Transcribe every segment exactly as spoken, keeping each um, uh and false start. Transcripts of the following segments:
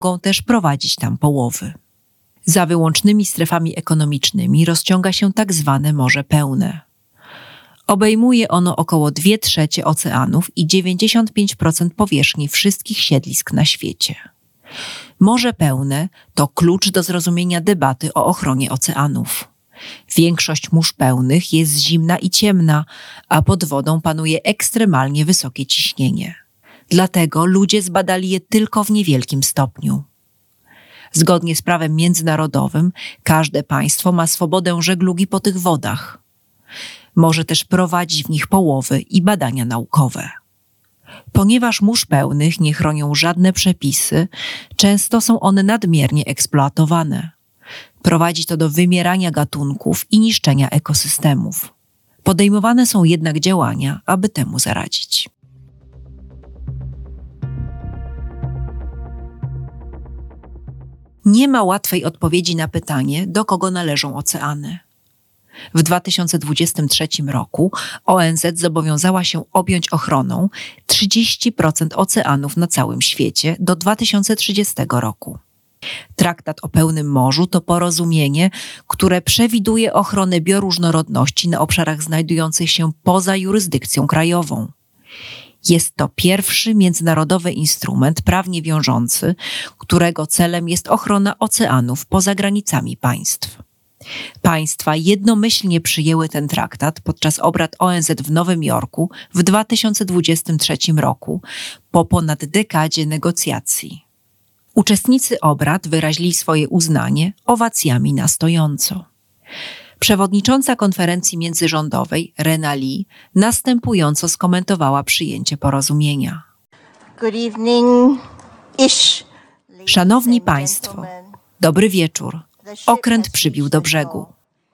mogą też prowadzić tam połowy. Za wyłącznymi strefami ekonomicznymi rozciąga się tak zwane Morze Pełne. Obejmuje ono około dwie trzecie oceanów i dziewięćdziesiąt pięć procent powierzchni wszystkich siedlisk na świecie. Morze Pełne to klucz do zrozumienia debaty o ochronie oceanów. Większość mórz pełnych jest zimna i ciemna, a pod wodą panuje ekstremalnie wysokie ciśnienie. Dlatego ludzie zbadali je tylko w niewielkim stopniu. Zgodnie z prawem międzynarodowym każde państwo ma swobodę żeglugi po tych wodach. Może też prowadzić w nich połowy i badania naukowe. Ponieważ mórz pełnych nie chronią żadne przepisy, często są one nadmiernie eksploatowane. Prowadzi to do wymierania gatunków i niszczenia ekosystemów. Podejmowane są jednak działania, aby temu zaradzić. Nie ma łatwej odpowiedzi na pytanie, do kogo należą oceany. W dwa tysiące dwudziestym trzecim roku O N Z zobowiązała się objąć ochroną trzydzieści procent oceanów na całym świecie do dwa tysiące trzydziestego roku. Traktat o pełnym morzu to porozumienie, które przewiduje ochronę bioróżnorodności na obszarach znajdujących się poza jurysdykcją krajową. Jest to pierwszy międzynarodowy instrument prawnie wiążący, którego celem jest ochrona oceanów poza granicami państw. Państwa jednomyślnie przyjęły ten traktat podczas obrad O N Z w Nowym Jorku w dwa tysiące dwudziestym trzecim roku po ponad dekadzie negocjacji. Uczestnicy obrad wyrazili swoje uznanie owacjami na stojąco. Przewodnicząca konferencji międzyrządowej Rena Lee następująco skomentowała przyjęcie porozumienia. Good evening, ish. Szanowni Państwo, dobry wieczór. Okręt przybił do brzegu.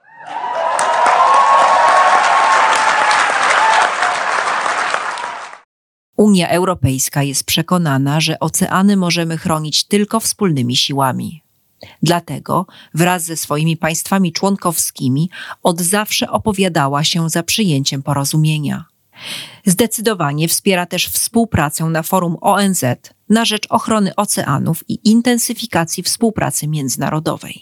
Unia Europejska jest przekonana, że oceany możemy chronić tylko wspólnymi siłami. Dlatego wraz ze swoimi państwami członkowskimi od zawsze opowiadała się za przyjęciem porozumienia. Zdecydowanie wspiera też współpracę na forum O N Z na rzecz ochrony oceanów i intensyfikacji współpracy międzynarodowej.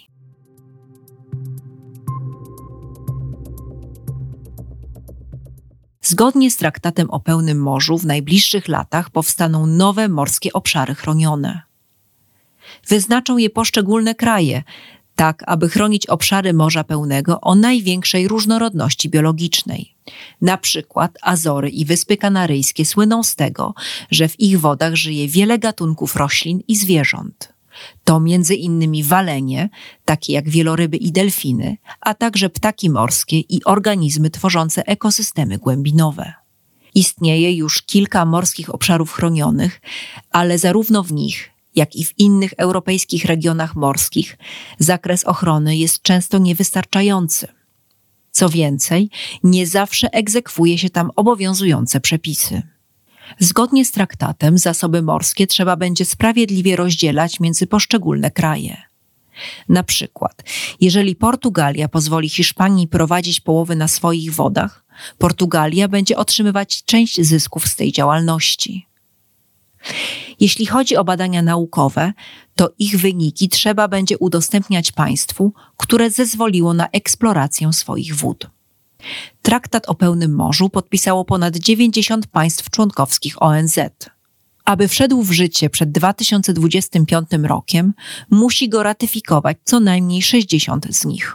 Zgodnie z traktatem o pełnym morzu w najbliższych latach powstaną nowe morskie obszary chronione. Wyznaczą je poszczególne kraje, tak aby chronić obszary Morza Pełnego o największej różnorodności biologicznej. Na przykład Azory i Wyspy Kanaryjskie słyną z tego, że w ich wodach żyje wiele gatunków roślin i zwierząt. To między innymi walenie, takie jak wieloryby i delfiny, a także ptaki morskie i organizmy tworzące ekosystemy głębinowe. Istnieje już kilka morskich obszarów chronionych, ale zarówno w nich, jak i w innych europejskich regionach morskich zakres ochrony jest często niewystarczający. Co więcej, nie zawsze egzekwuje się tam obowiązujące przepisy. Zgodnie z traktatem zasoby morskie trzeba będzie sprawiedliwie rozdzielać między poszczególne kraje. Na przykład, jeżeli Portugalia pozwoli Hiszpanii prowadzić połowy na swoich wodach, Portugalia będzie otrzymywać część zysków z tej działalności. Jeśli chodzi o badania naukowe, to ich wyniki trzeba będzie udostępniać państwu, które zezwoliło na eksplorację swoich wód. Traktat o pełnym morzu podpisało ponad dziewięćdziesiąt państw członkowskich O N Z. Aby wszedł w życie przed dwa tysiące dwudziestym piątym rokiem, musi go ratyfikować co najmniej sześćdziesiąt z nich.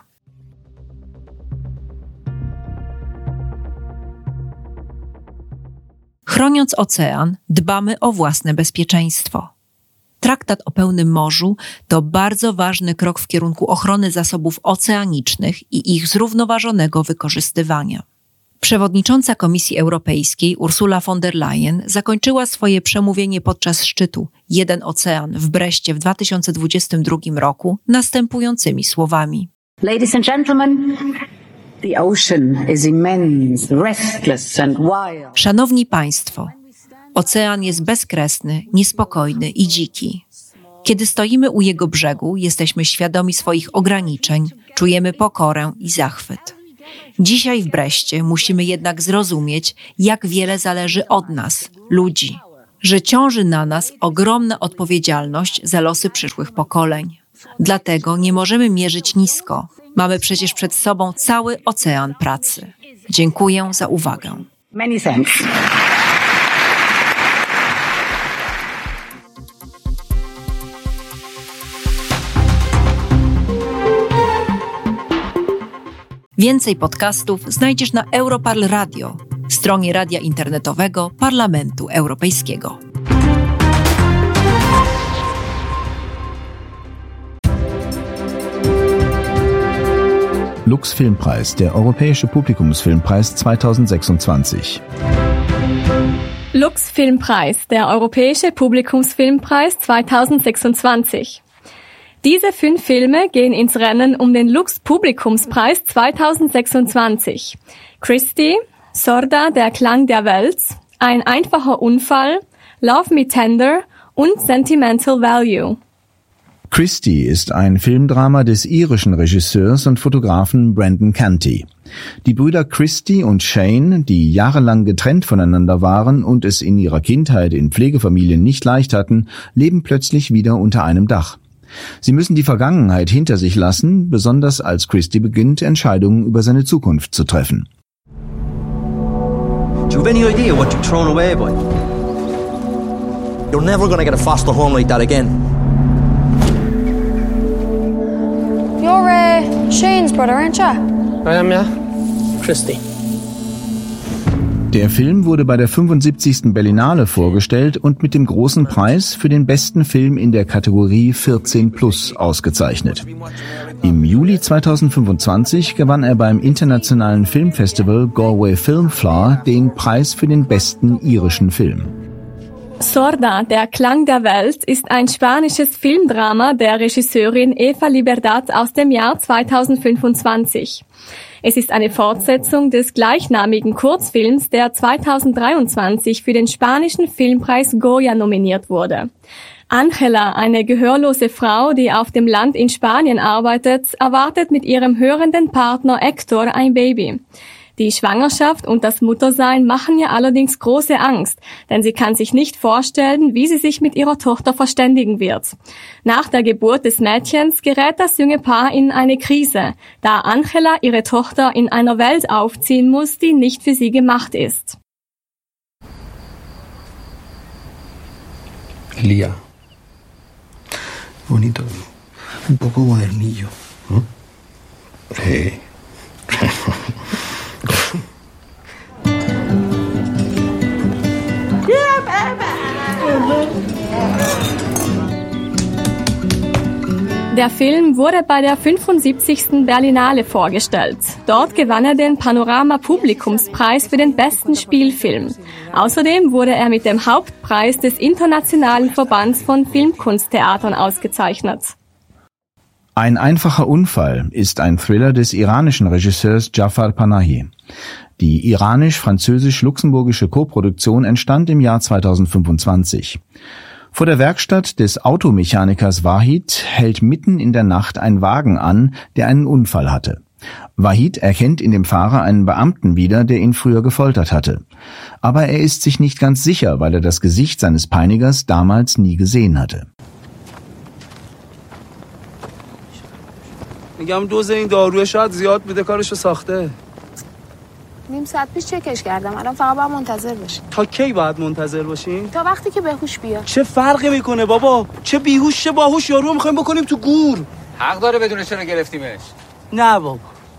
Chroniąc ocean, dbamy o własne bezpieczeństwo. Traktat o pełnym morzu to bardzo ważny krok w kierunku ochrony zasobów oceanicznych i ich zrównoważonego wykorzystywania. Przewodnicząca Komisji Europejskiej Ursula von der Leyen zakończyła swoje przemówienie podczas szczytu Jeden Ocean w Breszcie w dwa tysiące dwudziestym drugim roku następującymi słowami. Ladies and gentlemen, the ocean is immense, restless and wild. Szanowni Państwo, ocean jest bezkresny, niespokojny i dziki. Kiedy stoimy u jego brzegu, jesteśmy świadomi swoich ograniczeń, czujemy pokorę i zachwyt. Dzisiaj w Breszcie musimy jednak zrozumieć, jak wiele zależy od nas, ludzi. że ciąży na nas ogromna odpowiedzialność za losy przyszłych pokoleń. Dlatego nie możemy mierzyć nisko. Mamy przecież przed sobą cały ocean pracy. Dziękuję za uwagę. Many thanks. Więcej podcastów znajdziesz na Europarl Radio, stronie radia internetowego Parlamentu Europejskiego. Lux Filmpreis, der Europäische Publikumsfilmpreis zweitausendsechsundzwanzig. Lux Filmpreis, der Europäische Publikumsfilmpreis zweitausendsechsundzwanzig. Diese fünf Filme gehen ins Rennen um den Lux Publikumspreis zweitausendsechsundzwanzig. Christie, Sorda, der Klang der Welt, Ein einfacher Unfall, Love Me Tender und Sentimental Value. Christie ist ein Filmdrama des irischen Regisseurs und Fotografen Brendan Canty. Die Brüder Christie und Shane, die jahrelang getrennt voneinander waren und es in ihrer Kindheit in Pflegefamilien nicht leicht hatten, leben plötzlich wieder unter einem Dach. Sie müssen die Vergangenheit hinter sich lassen, besonders als Christie beginnt, Entscheidungen über seine Zukunft zu treffen. Do you have any idea what you've thrown away, boy? You're never gonna get a foster home like that again. You're uh, Shane's brother, aren't you? I am, yeah. Christie. Der Film wurde bei der fünfundsiebzigsten Berlinale vorgestellt und mit dem großen Preis für den besten Film in der Kategorie vierzehn plus ausgezeichnet. Im Juli zweitausendfünfundzwanzig gewann er beim internationalen Filmfestival Galway Film Flower den Preis für den besten irischen Film. Sorda, der Klang der Welt, ist ein spanisches Filmdrama der Regisseurin Eva Liberdad aus dem Jahr zweitausendfünfundzwanzig. Es ist eine Fortsetzung des gleichnamigen Kurzfilms, der zweitausenddreiundzwanzig für den spanischen Filmpreis Goya nominiert wurde. Angela, eine gehörlose Frau, die auf dem Land in Spanien arbeitet, erwartet mit ihrem hörenden Partner Hector ein Baby. Die Schwangerschaft und das Muttersein machen ihr allerdings große Angst, denn sie kann sich nicht vorstellen, wie sie sich mit ihrer Tochter verständigen wird. Nach der Geburt des Mädchens gerät das junge Paar in eine Krise, da Angela ihre Tochter in einer Welt aufziehen muss, die nicht für sie gemacht ist. Elia. Bonito. Un poco modernillo. ¿Mm? Sí. Der Film wurde bei der fünfundsiebzigsten Berlinale vorgestellt. Dort gewann er den Panorama-Publikumspreis für den besten Spielfilm. Außerdem wurde er mit dem Hauptpreis des Internationalen Verbands von Filmkunsttheatern ausgezeichnet. Ein einfacher Unfall ist ein Thriller des iranischen Regisseurs Jafar Panahi. Die iranisch-französisch-luxemburgische Koproduktion entstand im Jahr zweitausendfünfundzwanzig. Vor der Werkstatt des Automechanikers Wahid hält mitten in der Nacht ein Wagen an, der einen Unfall hatte. Wahid erkennt in dem Fahrer einen Beamten wieder, der ihn früher gefoltert hatte. Aber er ist sich nicht ganz sicher, weil er das Gesicht seines Peinigers damals nie gesehen hatte. میگم دوز این داروی شاید زیاد بده کارشو ساخته. نیم ساعت پیش چکش کردم. الان فقط باید منتظر باشیم. تا کی باید منتظر باشیم؟ تا وقتی که بهوش بیاد. چه فرقی میکنه بابا؟ چه بیهوش چه باهوش، یارو میخوایم بکنیم تو گور. حق داره بدون چرا گرفتیمش. نه بابا.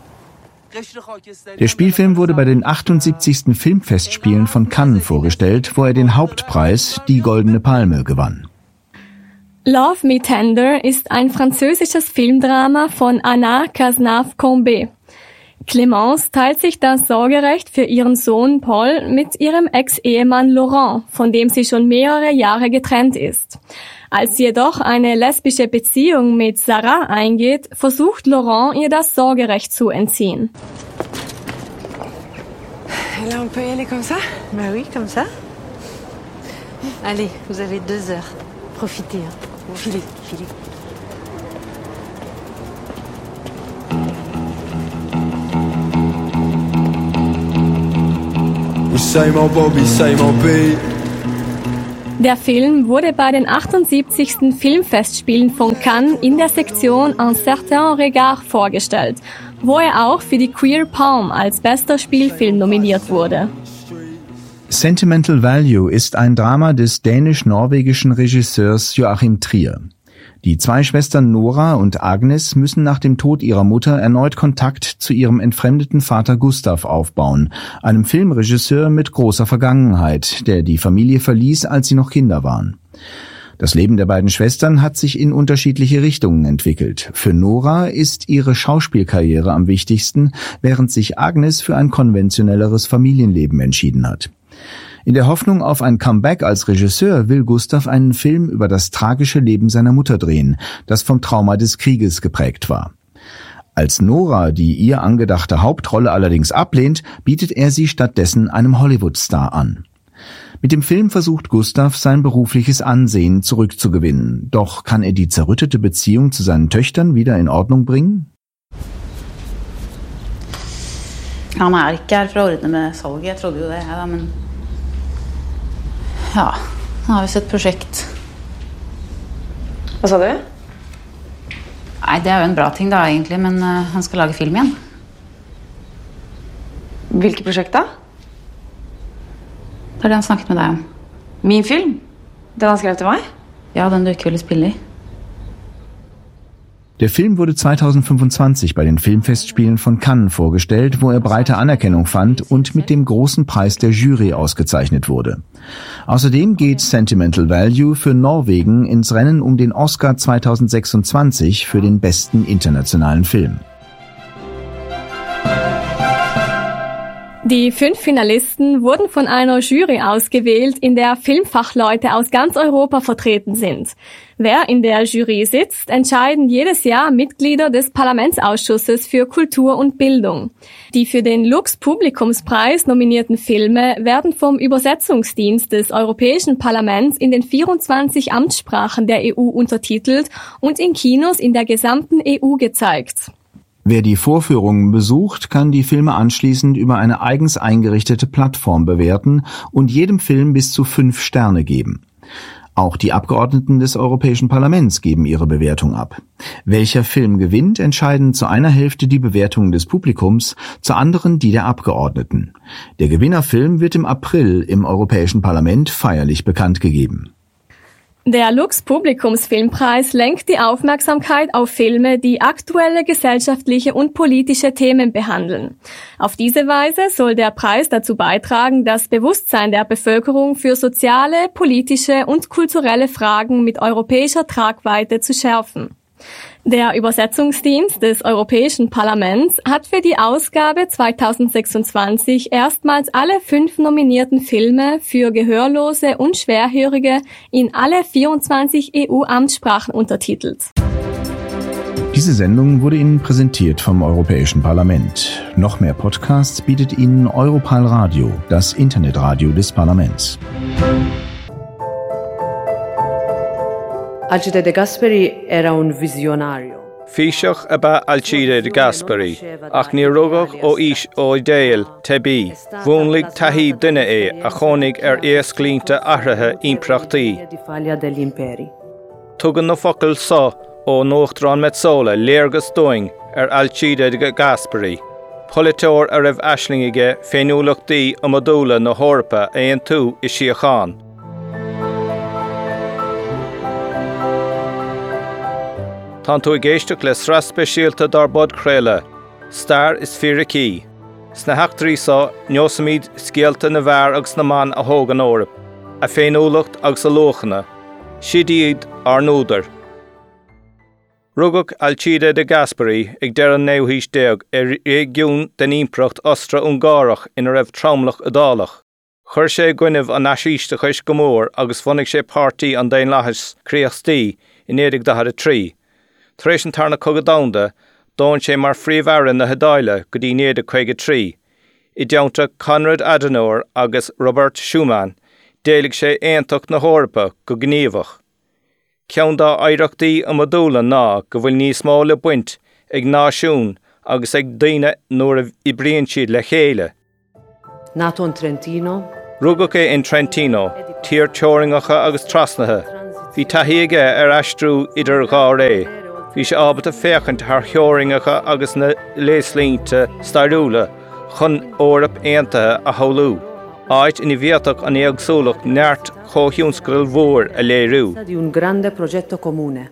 Der Spielfilm wurde bei den achtundsiebzigsten Filmfestspielen von Cannes vorgestellt, wo er den Hauptpreis, die Goldene Palme, gewann. Love Me Tender ist ein französisches Filmdrama von Anna Cazenave-Combet. Clémence teilt sich das Sorgerecht für ihren Sohn Paul mit ihrem Ex-Ehemann Laurent, von dem sie schon mehrere Jahre getrennt ist. Als sie jedoch eine lesbische Beziehung mit Sarah eingeht, versucht Laurent, ihr das Sorgerecht zu entziehen. Là, on peut y aller comme ça? Bah oui, comme ça. Allez, vous avez deux heures. Profitez, hein. Filez, filez. Der Film wurde bei den achtundsiebzigsten Filmfestspielen von Cannes in der Sektion Un certain regard vorgestellt, wo er auch für die Queer Palm als bester Spielfilm nominiert wurde. Sentimental Value ist ein Drama des dänisch-norwegischen Regisseurs Joachim Trier. Die zwei Schwestern Nora und Agnes müssen nach dem Tod ihrer Mutter erneut Kontakt zu ihrem entfremdeten Vater Gustav aufbauen, einem Filmregisseur mit großer Vergangenheit, der die Familie verließ, als sie noch Kinder waren. Das Leben der beiden Schwestern hat sich in unterschiedliche Richtungen entwickelt. Für Nora ist ihre Schauspielkarriere am wichtigsten, während sich Agnes für ein konventionelleres Familienleben entschieden hat. In der Hoffnung auf ein Comeback als Regisseur will Gustav einen Film über das tragische Leben seiner Mutter drehen, das vom Trauma des Krieges geprägt war. Als Nora die ihr angedachte Hauptrolle allerdings ablehnt, bietet er sie stattdessen einem Hollywood-Star an. Mit dem Film versucht Gustav, sein berufliches Ansehen zurückzugewinnen. Doch kann er die zerrüttete Beziehung zu seinen Töchtern wieder in Ordnung bringen? Han er ikke her for å ordne med salget, jeg trodde jo det, ja, men ja, nå har vi sett prosjekt. Hva sa du? Nei, det er jo en bra ting da egentlig, men uh, han skal lage film igjen. Hvilket prosjekt da? Det er det han snakket med deg om. Min film? Den han skrev til meg? Ja, den du ikke ville spille i. Der Film wurde zweitausendfünfundzwanzig bei den Filmfestspielen von Cannes vorgestellt, wo er breite Anerkennung fand und mit dem großen Preis der Jury ausgezeichnet wurde. Außerdem geht Sentimental Value für Norwegen ins Rennen um den Oscar zweitausendsechsundzwanzig für den besten internationalen Film. Die fünf Finalisten wurden von einer Jury ausgewählt, in der Filmfachleute aus ganz Europa vertreten sind. Wer in der Jury sitzt, entscheiden jedes Jahr Mitglieder des Parlamentsausschusses für Kultur und Bildung. Die für den Lux-Publikumspreis nominierten Filme werden vom Übersetzungsdienst des Europäischen Parlaments in den vierundzwanzig Amtssprachen der E U untertitelt und in Kinos in der gesamten E U gezeigt. Wer die Vorführungen besucht, kann die Filme anschließend über eine eigens eingerichtete Plattform bewerten und jedem Film bis zu fünf Sterne geben. Auch die Abgeordneten des Europäischen Parlaments geben ihre Bewertung ab. Welcher Film gewinnt, entscheiden zu einer Hälfte die Bewertungen des Publikums, zur anderen die der Abgeordneten. Der Gewinnerfilm wird im April im Europäischen Parlament feierlich bekannt gegeben. Der Lux-Publikumsfilmpreis lenkt die Aufmerksamkeit auf Filme, die aktuelle gesellschaftliche und politische Themen behandeln. Auf diese Weise soll der Preis dazu beitragen, das Bewusstsein der Bevölkerung für soziale, politische und kulturelle Fragen mit europäischer Tragweite zu schärfen. Der Übersetzungsdienst des Europäischen Parlaments hat für die Ausgabe zweitausendsechsundzwanzig erstmals alle fünf nominierten Filme für Gehörlose und Schwerhörige in alle vierundzwanzig E U-Amtssprachen untertitelt. Diese Sendung wurde Ihnen präsentiert vom Europäischen Parlament. Noch mehr Podcasts bietet Ihnen Europal Radio, das Internetradio des Parlaments. Alcide De Gasperi era un visionario. Fiseach aba Alcide De Gasperi, ach ní rugach ó is ó idéal tebí, bhúnlig tahí duine é a chonig ar éasclínta ahrathe imprachtaí. Tugan na focail sa ó nóchtrán metsola léargus doing ar Alcide De Gasperi. Politóir a raibh aislinge féinúlachtaí a modúla na hórpa é an tú i Síocháin. Tá tú géisteach le sras speisialta dar bod chréile, star is fíricí. Sna heachtarí sa neosamíd scialta na bhar agus na man a hógan órap, a féinúlacht agus a lóchana, siad ar núdar. Rugach Alcide De Gasperi ag deran néuhís deag ar régiún den impracht ostra ungárach in a raibh traumlach adálach. Chur sé gcuineh an asíiste chuis go mór agus funnig sé pártaí an daon lahas críochtaí in éideag dahad a trí. Thréis an tarna cogad damda, dáin sé mar phríomhhaireann na hedáile go dtí néad chuige trí. I deanta Conrad Adenauer agus Robert Schumann, déalaigh sé aontacht na hórpa go gníomhach. Ceann dá oidhreachtaí a modúla ná go bhfuil níos mó le buint ag náisiún agus ag daoine nuair a bhríonn siad le chéile. Nato in Trentino. Rugach é in Trentino, tír teoringacha agus trasnathe. Bhí taithíige ar aistrú idir gá ré. Bhí sé ábhata féchant th teoringacha agus na léslínte stairúla chun órap aontaithe a thoulú. Áit in bhíotach an éagsúlach neart chóhiúnscail mhór a léirú. Di un grande progetto comune.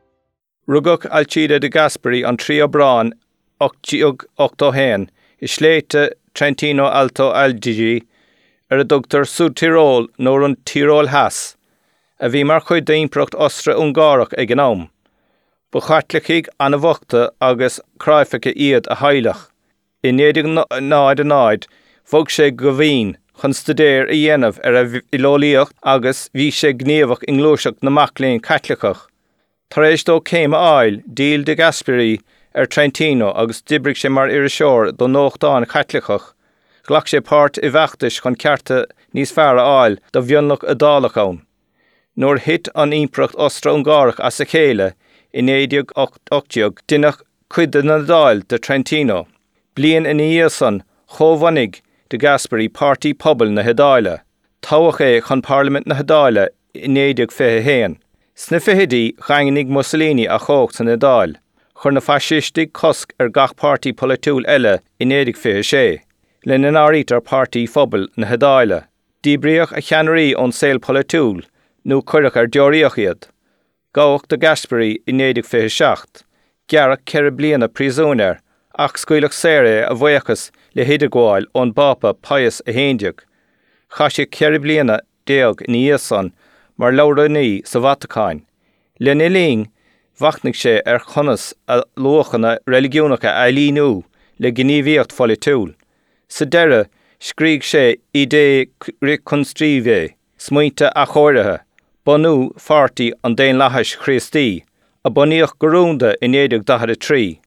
Rugach Alcide de Gasperi an trío brán ochtíog ochtóhéin is sléite Trentino Alto Adige ar a dugtar Súd Tirol nóair an Tirol Has, a bhí mar chuid daimpreacht Ostra-Ungárach ag an am. Ba chaitlichaigh anna bhachta agus cráifice iad a hailach. I néidir náid a náid, bhog sé go bhín chun studéir a dhéanamh ar a ilólíocht agus bhí sé gníomhach in glúiseach na maclainn caitlichach. Tar éis dó céim a áil díl de Gasperi ar Trentino agus dibrigh sé mar iiri seoir do nóchtáin caitlichach. Glach sé páirt i bheachtais chun cearta níos fearr áil do bhionlach a dálach ann. Nóair hit an impreacht Ostra-Ungárach as a chéile in éideag ochtíog duineach cuide na dáil de Trentino. Bliain in íosan chomhanig de Gasperi pártaí pobal na Hedáile. Tábhach é chun Parliament na Hedáile in éideag fithe héan. Sna fihidí chainnig Mussolini a chócht san Hedáil. Chur na fascistig cosc ar gach pártaí politúil eile in éideag fithe sé. Le na nárítar pártaí phobal na Hedáile. Díbríoch a cheannarí ón saol politúil nó cuireach ar deoríoch iad. Gáach de Gasperi in éideag fithe seacht. Gearach ceithre bliana príosúnar ach scuilech sére a bhuiachas le hidirgháil ón Bapa Pius a héindeag. Cha sé ceithre bliana déag in íosan mar leabhar ní sa Vatacáin. Le na líng bhachtnig sé ar chonas a luachanna religiúnacha a líonú le gníomhaíocht folitúil. Sa deire scríg sé idé reconstríomhé, smuointe a chóirithe, bunú fartaí an déon leithais Christí, a buníoch gorúnda in éideag dahad a trí.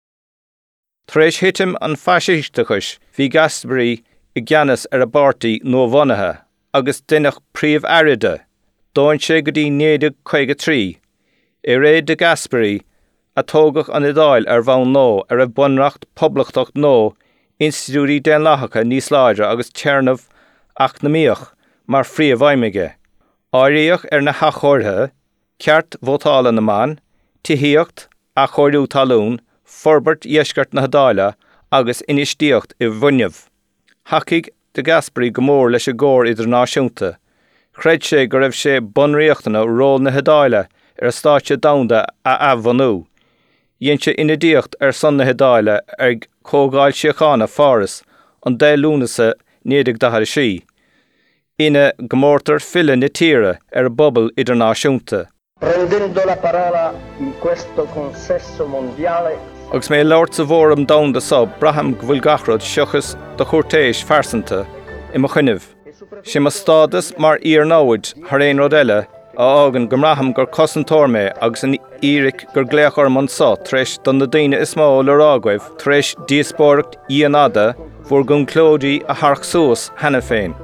Tar éis hitim an fasistachas bhí Gasperi i gceannas ar a bartaí nómhonathe agus duineach príomh airide, dóin sé go dtí néideag chuige trí. I réad de Gasperi a tógach an Hedáil ar bhain nó ar a bunreacht poblachtach nó institúí den leathacha níos láidre agus tearnamh ach na míoch mar phríomhhaimige. Áiríoch ar na hachorthe, ceart vótála na man, tithíocht a chóirú talún, forbert iesgart na Hedáile agus inistíocht i bhuineamh. Hacaigh de Gasperi go mór leis a gcóir idirnáisiúnta. Chreid sé go raibh sé bunríochtainna ról na Hedáile ar a stáitse damhanda a abhanú. Dhéann sé inadíocht ar son na Hedáile ag cógáil síochána Fáras an dé lúnasa néideag dahad sí. Ine gomórtar fille na tíre ar a bobbal idirnáisiúnta. Prendendo la parola in questo consesso mondiale. Agus mé leabhart sa bhórm damhanda sab braham go bhfuil gachrad seochas do chuirtéis farsanta i mo chuinimh. Sé má stádas mar íarnáid th réon rud eile a ágan go mraham gur cosantóir agus an íric gur gléach orm an sá treis don na daine is mó le rágaibh treis díospóireacht íonada bhór gon clódaí a tharc suas hena féin.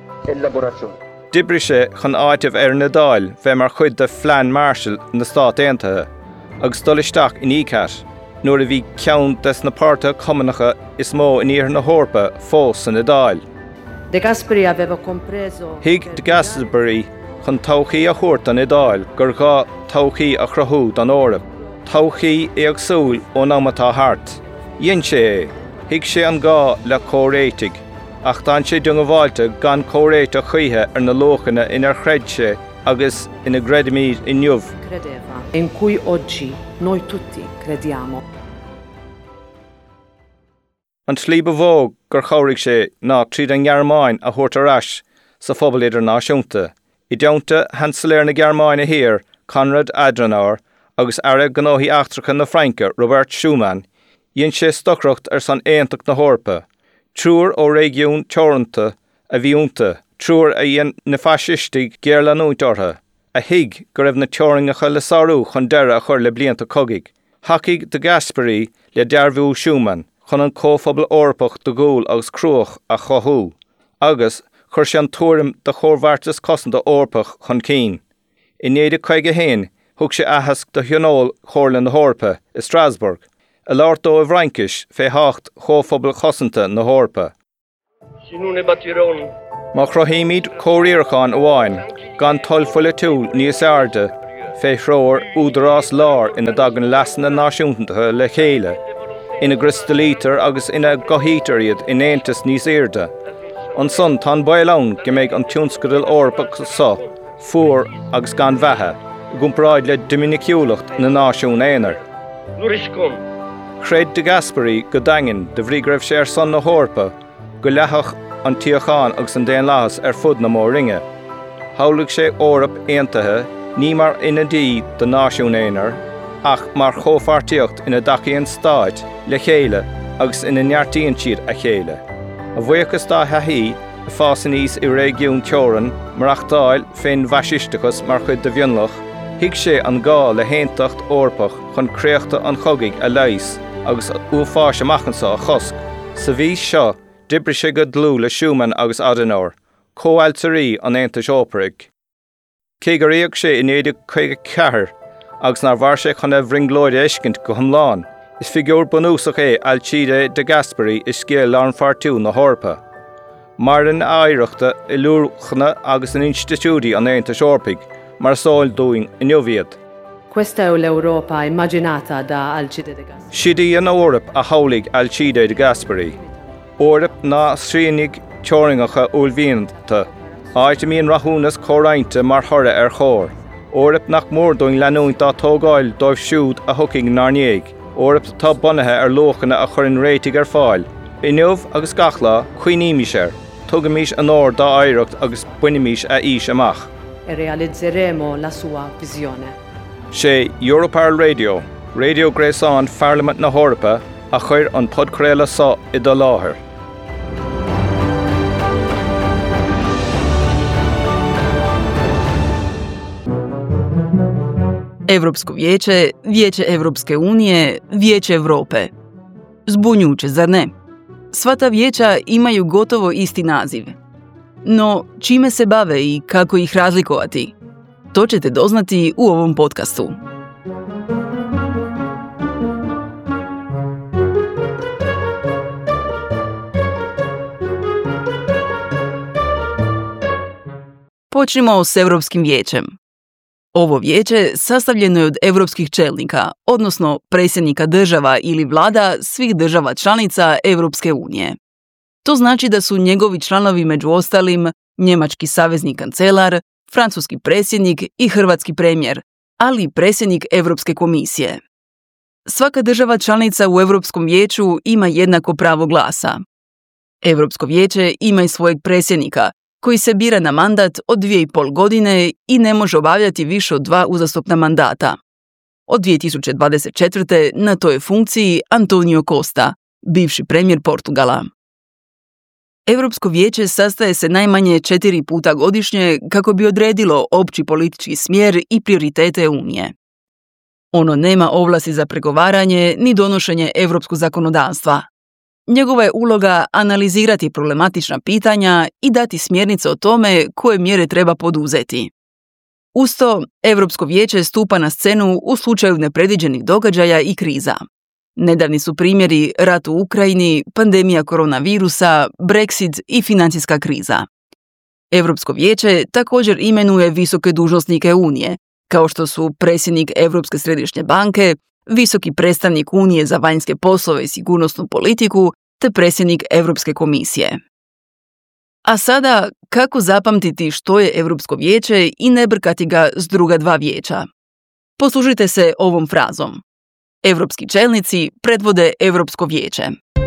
Dibri sé chun áitimh ar na Dáil bheith mar chuid de Flean Marshall na Stát Aontaithe agus dul-isteach in íceart nuair a bhí ceann des na páirte cumannacha is mó in íoth na hórpa fós san na Dáil. De Gasperi aveva compreso. Thig de Gasperi chun tóchaí a thuairt an Hedáil gur gá tóchaí a chruthú don órap. Tóchaí ag súil ó námatá thart. Dhéann sé é, thig sé an gá le córéitigh, ach dáin sé dung bháilte gan córéite chuithe ar na lochanna inar chreid sé agus ina gredimíd inniuh. Credeva, in cui oggi noi tutti crediamo. An slíbe bhóg gur chomhraigh sé ná tríd an Gearmáin a thuairt arás sa phobal idirnáisiúnta. I deonta hansaléir na Gearmáin a hir, Conrad Adenauer, agus ara gnóthaí achtracha na Fraince, Robert Schumann, dhéann sé stocrocht ar san éantach na hórpa. Trúr ó régiún teoranta a bhíúnta, trúr a dhéann na fasistig géarlanúint ortha. A hiig go raibh na teoringacha le sarú chun deire a chur le blianta cogaigh. Hacaigh de Gasperi le dearbhú Schumann, chun an cóphobal orpach do gúil agus cruach a chothú. Agus chuir sé an túrim de chórbhartas cosanta orpach chun cín. I néideag chuige héin, thug sé ahas do thionól chóirlan na hórpa i Strasburg. A láirt dó a bhraincis fé hácht chóphobal cosanta na hórpa. Si non ne battirò Má chrohimid cóíorchan amháin, gan tulfuil túl níos airde, fé hróir údarás lár ina dagan lesanna náisiúnta le chéile, ina gristolítar agus ina gohítar iad in éantas níos airde. An son tan bailán go méid an tiúnscadal orpach sa, fuair agus gan bheithe, gúmpráid le dominiciúlacht na náisiún éanar. Cred de Gasperi go dangin de bhrí greibh sé ar son na hórpa, go leithach an tíochán agus an déan láthas ar fud na mór ringe. Thabhlaigh sé órap aontaithe, ní mar ina dí do náisiún éanar, ach mar chomhartíocht ina dacaíonn stáid le chéile agus ina neartíonn siad a chéile. A bhuiachas dá haí a fásan níos i régiún teoran mar achtáil féin bhaisisteachas mar chud de bhionlach, hiig sé an gá le héantacht orpach chun créachta an chogaigh a leis agus uafáis amachchansá a chosc. Sa bhí seo, dibre sé go dlú le Schumann agus Adenauer, cóhailtarí an Aontais Óparaigh. Cé go raíodh sé in éidir chuige ceathair, agus nar bhar sé chun a bhringlóide éiscint go thomláin, is figúr bunúsach é Alcide de Gasperi is scéal lán fartú na hórpa. Mar an áireachta i lúrchna agus an institúdi an Aontais Óparaigh, mar sáil dúing in Joviad. Questa è l'Europa immaginata da Alcide de Gasperi. Sidí an órap a thabhlaigh Alcide de Gasperi. Órap ná sríonig teoringacha ullmhíonanta, áit míon rathúnas córainte mar thora ar chóir. Órap nach mór doing leanúint dá tógáil dóibh siúd a thucaigh narnéig. Órap tá bunathe ar lochanna a churann réitigh ar fáil. I nuamh agus gachlá chuoinímis ar, tugamís an óir dá éireacht agus buinimís a ís amach. E realizzeremo la sua visione. Sé Europarl Radio, Radio Gréasán Fearlamad na hórpa a chuir an podcréile sa i do láthair. Europsko vijeće, Vijeće Europske unije, Vijeće Europe. Zbunjujuće, zar ne? Sva ta vijeća imaju gotovo isti naziv. No, čime se bave i kako ih razlikovati? To ćete doznati u ovom podcastu. Počnimo s Europskim vijećem. Ovo vijeće sastavljeno je od europskih čelnika, odnosno predsjednika država ili vlada svih država članica Europske unije. To znači da su njegovi članovi među ostalim njemački savezni kancelar, francuski predsjednik i hrvatski premijer, ali i predsjednik Europske komisije. Svaka država članica u Europskom vijeću ima jednako pravo glasa. Europsko vijeće ima i svojeg predsjednika, koji se bira na mandat od dvije i pol godine i ne može obavljati više od dva uzastopna mandata. Od dvije tisuće dvadeset četvrte na toj funkciji Antonio Costa, bivši premijer Portugala. Europsko vijeće sastaje se najmanje četiri puta godišnje kako bi odredilo opći politički smjer i prioritete Unije. Ono nema ovlasti za pregovaranje ni donošenje europskog zakonodavstva. Njegova je uloga analizirati problematična pitanja i dati smjernice o tome koje mjere treba poduzeti. Uz to, Europsko vijeće stupa na scenu u slučaju nepredviđenih događaja i kriza. Nedavni su primjeri rat u Ukrajini, pandemija koronavirusa, Brexit i financijska kriza. Europsko vijeće također imenuje visoke dužnosnike Unije, kao što su predsjednik Europske središnje banke, visoki predstavnik Unije za vanjske poslove i sigurnosnu politiku te predsjednik Europske komisije. A sada, kako zapamtiti što je Europsko vijeće i ne brkati ga s druga dva vijeća? Poslužite se ovom frazom. Europski čelnici predvode Europsko vijeće.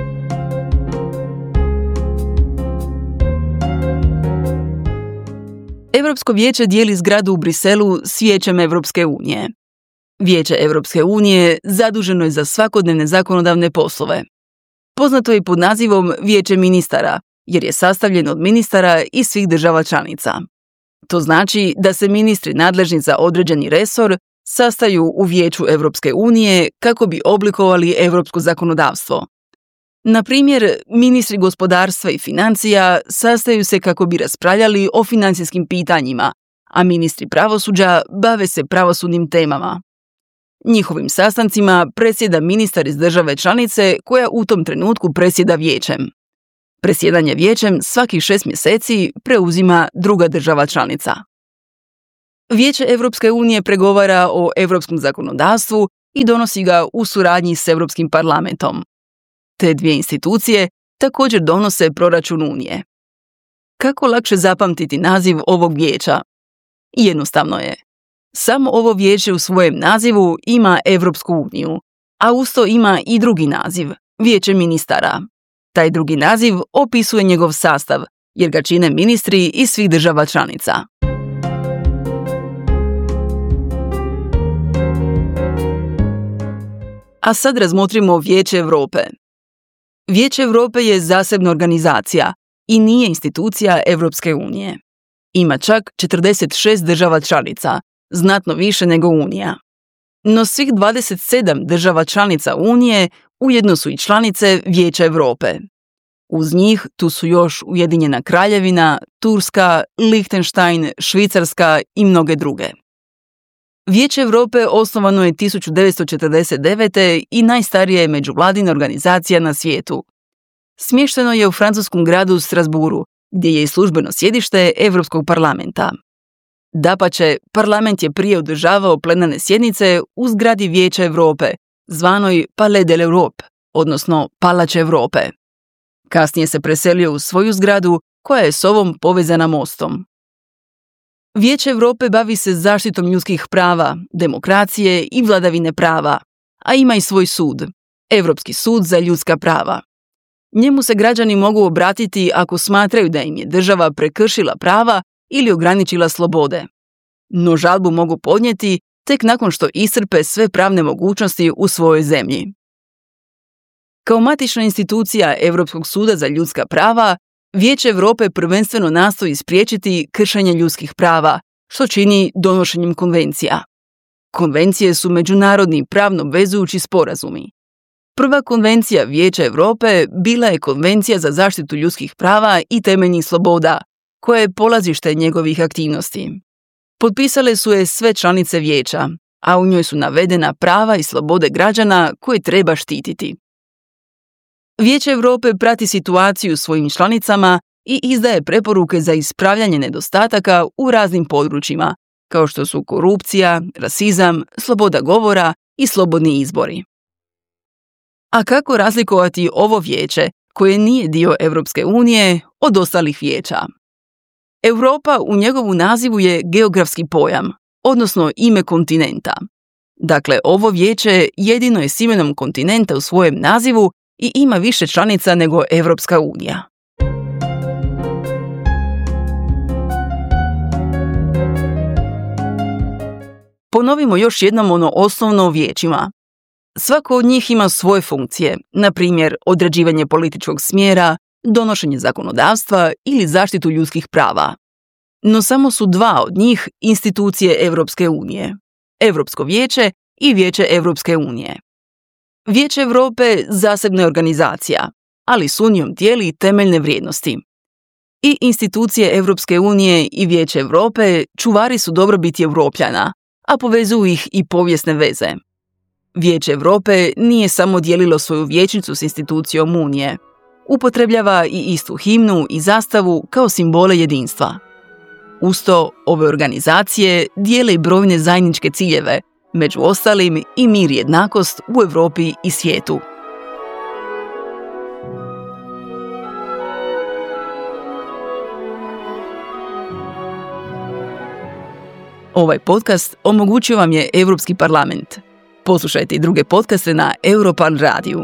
Europsko vijeće dijeli zgradu u Briselu s Vijećem Europske unije. Vijeće Europske unije zaduženo je za svakodnevne zakonodavne poslove. Poznato je pod nazivom Vijeće ministara, jer je sastavljen od ministara iz svih država članica. To znači da se ministri nadležni za određeni resor sastaju u Vijeću Europske unije kako bi oblikovali europsko zakonodavstvo. Na primjer, ministri gospodarstva i financija sastaju se kako bi raspravljali o financijskim pitanjima, a ministri pravosuđa bave se pravosudnim temama. Njihovim sastancima predsjeda ministar iz države članice koja u tom trenutku predsjeda vijećem. Presjedanje vijećem svakih šest mjeseci preuzima druga država članica. Vijeće Europske unije pregovara o europskom zakonodavstvu i donosi ga u suradnji s Europskim parlamentom. Te dvije institucije također donose proračun Unije. Kako lakše zapamtiti naziv ovog vijeća? Jednostavno je. Samo ovo vijeće u svojem nazivu ima Europsku uniju, a usto ima i drugi naziv, Vijeće ministara. Taj drugi naziv opisuje njegov sastav, jer ga čine ministri iz svih država članica. A sad razmotrimo Vijeće Europe. Vijeće Europe je zasebna organizacija i nije institucija Europske unije. Ima čak četrdeset šest država članica, znatno više nego Unija. No svih dvadeset sedam država članica Unije ujedno su i članice Vijeća Europe. Uz njih tu su još Ujedinjena Kraljevina, Turska, Lichtenstein, Švicarska i mnoge druge. Vijeće Europe osnovano je tisuću devetsto četrdeset devete. i najstarija je međuvladina organizacija na svijetu. Smješteno je u francuskom gradu Strasbourgu, gdje je i službeno sjedište Europskog parlamenta. Dapače, parlament je prije održavao plenarne sjednice u zgradi Vijeća Europe, zvanoj Palais de l'Europe, odnosno Palač Europe. Kasnije se preselio u svoju zgradu, koja je s ovom povezana mostom. Vijeće Europe bavi se zaštitom ljudskih prava, demokracije i vladavine prava, a ima i svoj sud, Europski sud za ljudska prava. Njemu se građani mogu obratiti ako smatraju da im je država prekršila prava ili ograničila slobode. No žalbu mogu podnijeti tek nakon što iscrpe sve pravne mogućnosti u svojoj zemlji. Kao matična institucija Europskog suda za ljudska prava, Vijeće Europe prvenstveno nastoji spriječiti kršenje ljudskih prava, što čini donošenjem konvencija. Konvencije su međunarodni pravno obvezujući sporazumi. Prva konvencija Vijeća Europe bila je Konvencija za zaštitu ljudskih prava i temeljnih sloboda, koja je polazište njegovih aktivnosti. Potpisale su je sve članice vijeća, a u njoj su navedena prava i slobode građana koje treba štititi. Vijeće Europe prati situaciju u svojim članicama i izdaje preporuke za ispravljanje nedostataka u raznim područjima, kao što su korupcija, rasizam, sloboda govora i slobodni izbori. A kako razlikovati ovo vijeće, koje nije dio Europske unije, od ostalih vijeća? Europa u njegovu nazivu je geografski pojam, odnosno ime kontinenta. Dakle, ovo vijeće jedino je s imenom kontinenta u svojem nazivu i ima više članica nego Europska unija. Ponovimo još jednom ono osnovno o vijećima. Svako od njih ima svoje funkcije, na primjer određivanje političkog smjera, donošenje zakonodavstva ili zaštitu ljudskih prava. No samo su dva od njih institucije Europske unije, Europsko vijeće i Vijeće Europske unije. Vijeće Europe zasebna je organizacija, ali s unijom dijeli temeljne vrijednosti. I institucije Europske unije i Vijeće Europe čuvari su dobrobiti Europljana, a povezuju ih i povijesne veze. Vijeće Europe nije samo dijelilo svoju vijećnicu s institucijom Unije. Upotrebljava i istu himnu i zastavu kao simbole jedinstva. Usto, ove organizacije dijele i brojne zajedničke ciljeve, među ostalim i mir i jednakost u Europi i svijetu. Ovaj podcast omogućio vam je Europski parlament. Poslušajte i druge podcaste na Europarl radiju.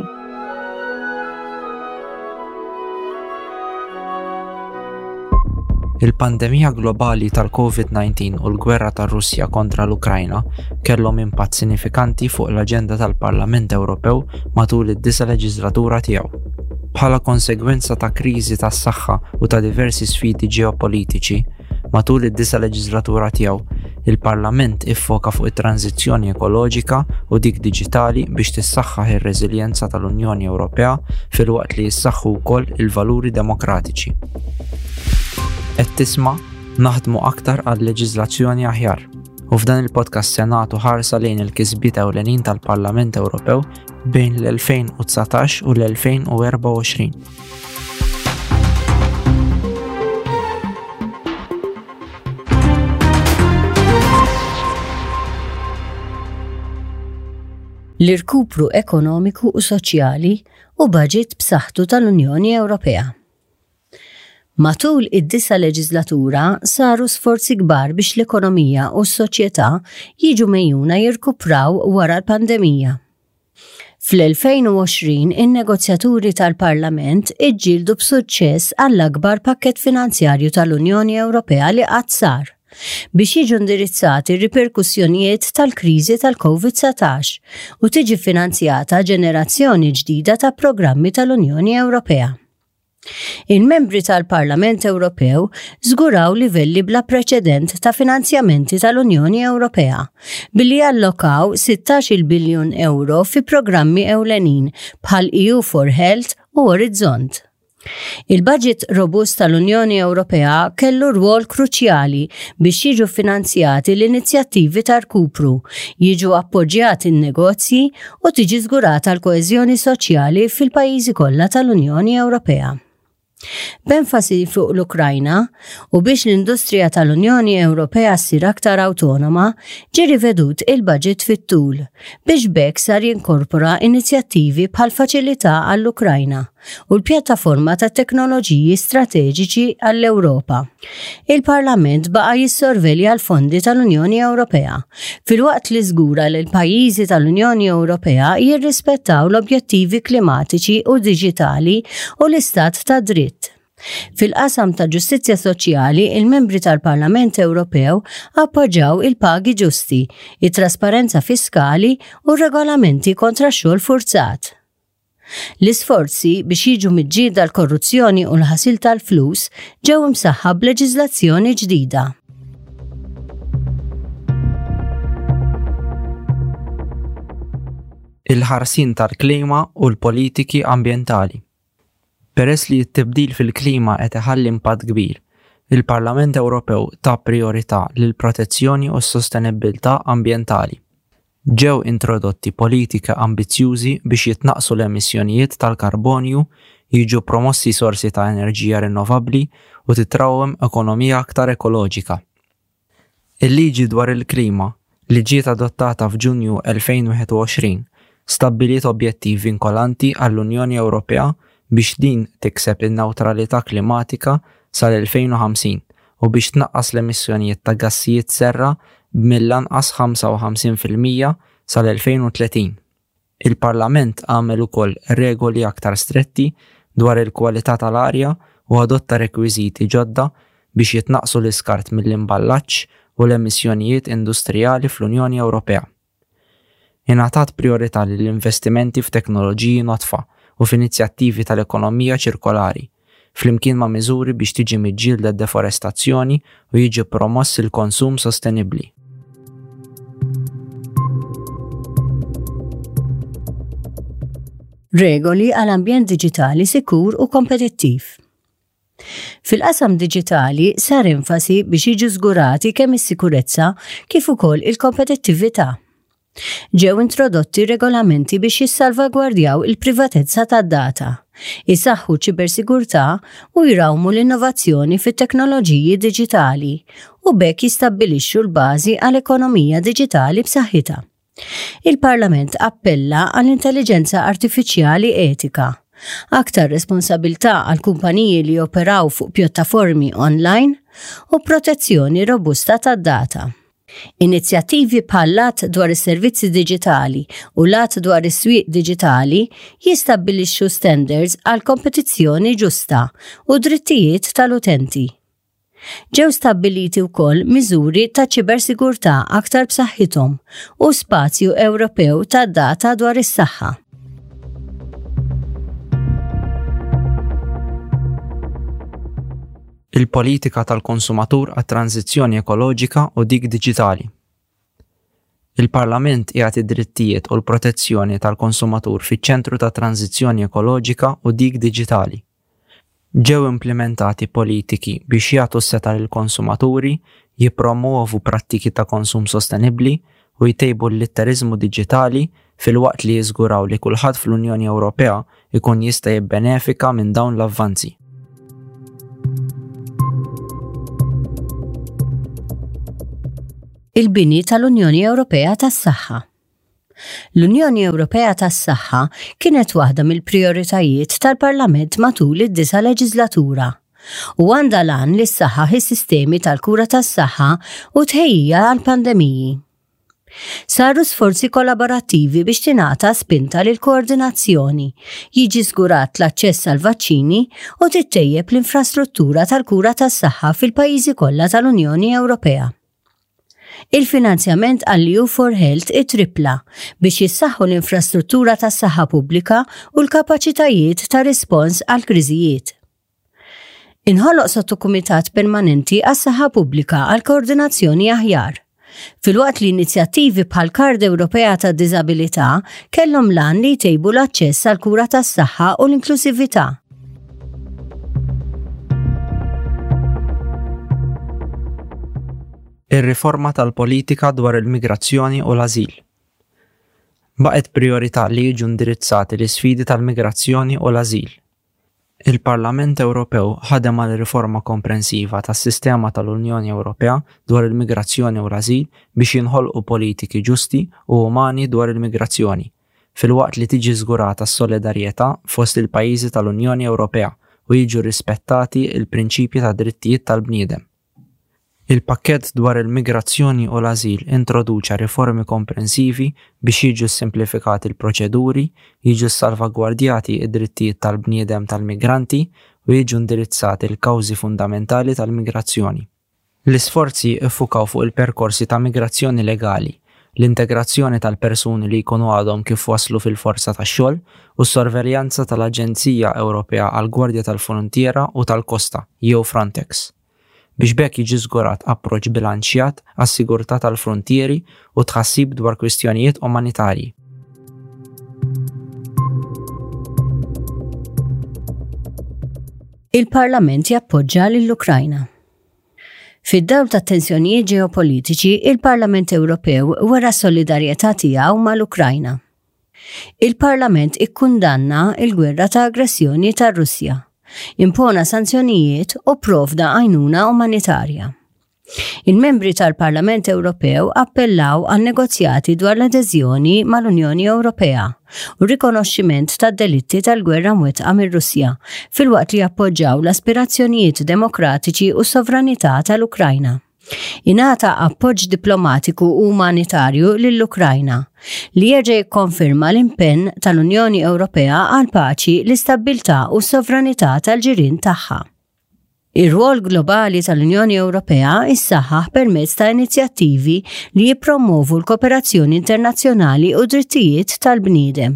Il-pandemija globali tal-covid nineteen u l-gwerra tar-Russja kontra l-Ukrajna kellhom impatt sinifikanti fuq l-aġenda tal-Parlament Ewropew matul id-disa' leġislatura tiegħu. Bħala konsegwenza ta' kriżi tas-saħħa u ta' diversi sfidi ġeopolitiċi, matul id-disa' leġislatura tiegħu, il-Parlament iffoka fuq it-tranzizzjoni ekoloġika u dik diġitali biex tissaħħaħ ir-reżiljenza tal-Unjoni Ewropea filwaqt li jissaħħu wkoll il-valuri demokratiċi. Qed tisma' naħdmu aktar għal leġiżlazzjoni aħjar. U f'dan il-podcast se nagħtu ħarsa lejn il-kisbiet ewlenin tal-Parlament Ewropew bejn l-elfejn u tsatax u l-elfejn u erba' u għoxrin. l-irkupru ekonomiku u soċjali u budget b'saħħtu tal-Unjoni Ewropea. Matul id-disa leġislatura saru sforzi kbar biex l-ekonomija u s-soċjetà jiġu mejjuna jirkupraw wara l-pandemija. Fl-elfejn u għoxrin in-negozjaturi tal-Parlament iġġieldu b'suċċess għall-akbar pakkett finanzjarju tal-Unjoni Ewropea li qatt sar biex jiġu indirizzati r-riperkussjonijiet tal-kriżi tal-COVID satax u tiġi finanzjata ġenerazzjoni ġdida ta' programmi tal-Unjoni Ewropea. Il-membri tal-Parlament Ewropew żguraw livelli bla preċedent ta' finanzjamenti tal-Unjoni Ewropea billi allokaw sittax-il biljun euro fi programmi ewlenin bħal E U for Health u Orizzont. Il-budget robust tal-Unjoni Ewropea kellu rwol kruċjali biex jiġu finanzjati l-inizjattivi ta' rkupru, jiġu appoġġjati n-negozji u tiġi żgurata l-koeżjoni soċjali fil-pajjiżi kollha tal-Unjoni Ewropea. B'enfasi fuq l-Ukrajna u biex l-industrija tal-Unjoni Ewropea ssir aktar awtonoma, ġie rivedut il-budget fit-tul biex bekk sar jinkorpora inizjattivi bħal faċilità għall-Ukrajna u l-pjattaforma ta' teknoloġiji strateġiċi għall-Ewropa. Il-Parlament baqa' jissorvelja l-fondi tal-Unjoni Ewropea filwaqt li żgura li l-pajjiżi tal-Unjoni Ewropea jirrispettaw l-objettivi klimatiċi u diġitali u l-istat ta' dritt. Fil-qasam ta' ġustizzja soċjali, il-membri tal-Parlament Ewropew appoġġjaw il-pagi ġusti, it-trasparenza fiskali u regolamenti kontra x-xogħol forzat. L-isforzi biex jiġu miġġielda l-korruzzjoni u l-ħasil tal-flus ġew imsaħħa b'leġiżlazzjoni ġdida. Il-ħarsin tal-klima u l-politiki ambjentali. Peress li t-tibdil fil-klima qed iħalli impatt kbir, il-Parlament Ewropew ta' priorità lil protezzjoni u s-sostenibilità ambjentali. Ġew introdotti politika ambizzjużi biex jitnaqsu l-emissjonijiet tal-karbonju, jiġu promossi sorsi ta' enerġija rinnovabbli u titrawwem ekonomija aktar ekoloġika. Il-liġi dwar il-klima li ġiet adottata f'Ġunju elfejn u wieħed u għoxrin stabbiliet objettivi vinkolanti għall-Unjoni Ewropea biex din tikseb in-newtralità klimatika sal-elfejn u ħamsin u biex tnaqqas l-emissjonijiet ta' gassijiet serra b'mill-anqas ħamsa u ħamsin fil-mija sal-elfejn u tletin. Il-Parlament għamel ukoll regoli aktar stretti dwar il-kwalità tal-arja u adotta rekwiżiti ġodda biex jitnaqsu l-iskart mill-imballaġġ u l-emissjonijiet industrijali fl-Unjoni Ewropea. Ingħatat priorità lill-investimenti f'teknoloġiji notfa u f'inizjattivi tal-ekonomija ċirkolari, flimkien ma' miżuri biex tiġi miġġielda d-deforestazzjoni u jiġi promoss il-konsum sostenibbli. Regoli għal-ambjent diġitali sikur u kompetittiv. Fil-qasam diġitali sar enfasi biex jiġu żgurati kemm is-sikurezza kif ukoll il-kompetittività. Ġew introdotti regolamenti biex jissalvagwardjaw il-privatezza tad-data, jisaħħu ċibersigurtà u jrawmu l-innovazzjoni fit-teknoloġiji diġitali u bekk jistabbilixxu l-bażi għall-ekonomija diġitali b'saħħitha. Il-Parlament appella għall-intelligenza artifiċjali etika, aktar responsabilità għal kumpaniji li operaw fuq pjattaformi online u protezzjoni robusta tad-data. Inizjattivi bħal lat dwar is-servizzi diġitali u lat dwar is-swieq diġitali jistabbilixxu standards għal kompetizzjoni ġusta u drittijiet tal-utenti. Ġew stabbiliti wkoll miżuri ta' ċibersigurtà aktar b'saħħithom u spazju Ewropew tad-data dwar is-saħħa. Il-politika tal-konsumatur għat-tranzizzjoni ekoloġika u dik diġitali. Il-Parlament jagħti drittijiet u l-protezzjoni tal-konsumatur fiċ-ċentru ta' tranzizzjoni ekoloġika u dik diġitali. Ġew implementati politiki biex jagħtu seta' lill-konsumaturi, jippromuovu prattiki ta' konsum sostenibbli u jtejbu l-litterizmu diġitali fil-waqt li jiżguraw li kulħadd fl-Unjoni Ewropea ikun jista' jibbenefika minn dawn l-avvanzi. Il-bini tal-Unjoni Ewropea tas-saħħa. L-Unjoni Ewropea tas-Saħħa kienet waħda mill-prijoritajiet tal-Parlament matul id-disa leġislatura u għandha lan li ssaħħaħ is-sistemi tal-kura tas-saħħa u tħejjija għall-pandemiji. Saru sforzi kollaborattivi biex tingħata spinta lil koordinazzjoni, jiġi żgurat l-aċċess għal vaċċini u tittejjeb l-infrastruttura tal-kura tas-saħħa fil-pajjiżi kollha tal-Unjoni Ewropea. Il-finanzjament għall-E U for Health itripla biex jissaħħu l-infrastruttura tas-saħħa pubblika u l-kapaċitajiet ta' rispons għal kriżijiet. Inħoloq sottokumitat permanenti għas-saħħa pubblika għal koordinazzjoni aħjar. Filwaqt li inizjattivi bħal Kard Ewropea ta' Disabilità kellhom lan li jtejbu l-aċċess għal kura tas-saħħa u l-inklusività. Ir-riforma tal-politika dwar il-migrazzjoni u l-ażil. Baqgħet priorità li jiġu indirizzati l-isfidi tal-migrazzjoni u l-ażil. Il-Parlament Ewropew ħadem għal riforma komprensiva tas-sistema tal-Unjoni Ewropea dwar il-migrazzjoni u l-ażil biex jinħolqu politiki ġusti u umani dwar il-migrazzjoni, filwaqt li tiġi żgurata s-solidarjetà fost il-pajjiżi tal-Unjoni Ewropea u jiġu rispettati il-prinċipji ta' drittijiet tal-bniedem. Il-pakkett dwar il-migrazzjoni u l-ażil introduċa riformi komprensivi biex jiġu simplifikati l-proċeduri, jiġu salvagwardjati id-drittijiet tal-bniedem tal-migranti u jiġu indirizzati l-kawżi fundamentali tal-migrazzjoni. L-isforzi iffukaw fuq il-perkorsi ta' migrazzjoni legali, l-integrazzjoni tal-persuni li jkunu għadhom kif waslu fil-forza tax-xogħol u s-sorveljanza tal-Aġenzija Ewropea għall-Gwardja tal-Frontiera u tal-Kosta, jew Frontex. Biex bekk jiġi żgurat approċċ bilanċjat għas-sigurtà tal-frontieri u tħassib dwar kwistjonijiet umanitarji. Il-Parlament jappoġġa lill-Ukrajna. Fid-dawl ta' tensjonijiet ġeopolitiċi, il-Parlament Ewropew wera s-solidarjetà tiegħu mal-Ukrajna. Il-Parlament ikkundanna l-gwerra ta' aggressjoni tar-Russja, impona sanzjonijiet u provda għajnuna umanitarja. Il-membri tal-Parlament Ewropew appellaw għal negozjati dwar l-adeżjoni mal-Unjoni Ewropea u rikonoxximent tad-delitti tal-gwerra mwettqa mir-Russja filwaqt li appoġġaw l-aspirazzjonijiet demokratiċi u sovranità tal-Ukrajna. Ingħata appoġġ diplomatiku u umanitarju lill-Ukrajna li jerġa' jikkonferma l-impenn tal-Unjoni Ewropea għal paċi, l-istabbiltà u s-sovranità tal-ġirien tagħha. Ir-rwol globali tal-Unjoni Ewropea issaħħaħ permezz ta' inizjattivi li jippromovu l-kooperazzjoni internazzjonali u drittijiet tal-bniedem.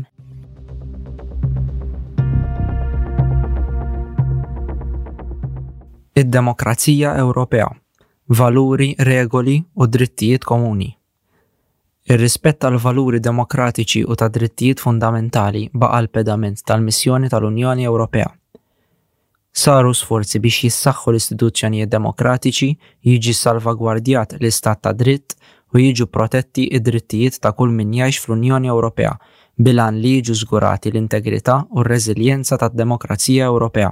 Id-Demokrazija Ewropea. Valuri, regoli u drittijiet komuni. Ir-rispett tal valuri demokratiċi u ta' drittijiet fundamentali baqa' l-pedament tal-missjoni tal-Unjoni Ewropea. Saru sforzi biex jissaħħu l-istituzzjonijiet demokratiċi, jiġi salvagwardjat l-istat ta' dritt u jiġu protetti id-drittijiet ta' kull min jgħix fl-Unjoni Ewropea bilan li jiġu żgurati l-integrità u r-reżiljenza tad-Demokrazija Ewropea.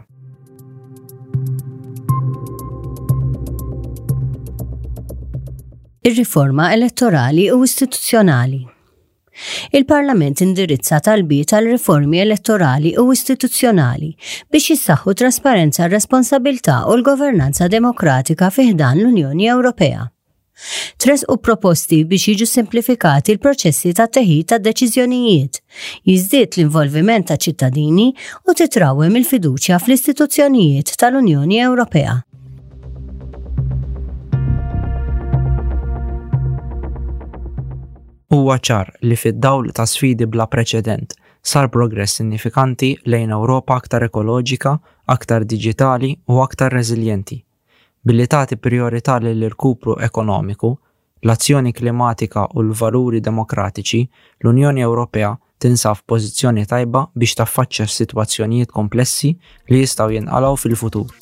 Ir-riforma elettorali u istituzzjonali. Il-Parlament indirizza talbiet għal riformi elettorali u istituzzjonali biex jissaħħu trasparenza, responsabilità u l-governanza demokratika fiħdan l-Unjoni Ewropea. Tresqu proposti biex jiġu simplifikati l-proċessi ta' teħid ta' deċiżjonijiet, jiżdied l-involviment ta' ċittadini u titrawwem il-fiduċja fl-istituzzjonijiet tal-Unjoni Ewropea. Huwa ċar li fid-dawl ta' sfidi bla preċedent sar progress sinifikanti lejn Ewropa aktar ekoloġika, aktar diġitali u aktar reżiljenti. Billi tagħti priorità lill-irkupru ekonomiku, l-azzjoni klimatika u l-valuri demokratiċi, l-Unjoni Ewropea tinsab f'pożizzjoni tajba biex taffaċċja sitwazzjonijiet komplessi li jistgħu jinqalgħu fil-futur.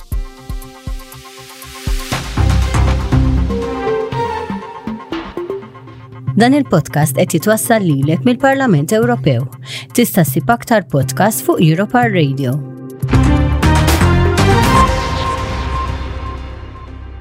Dan il-podcast qed jitwassal lilek mill-Parlament Ewropew. Tista' ssib aktar podcast fuq Europar Radio.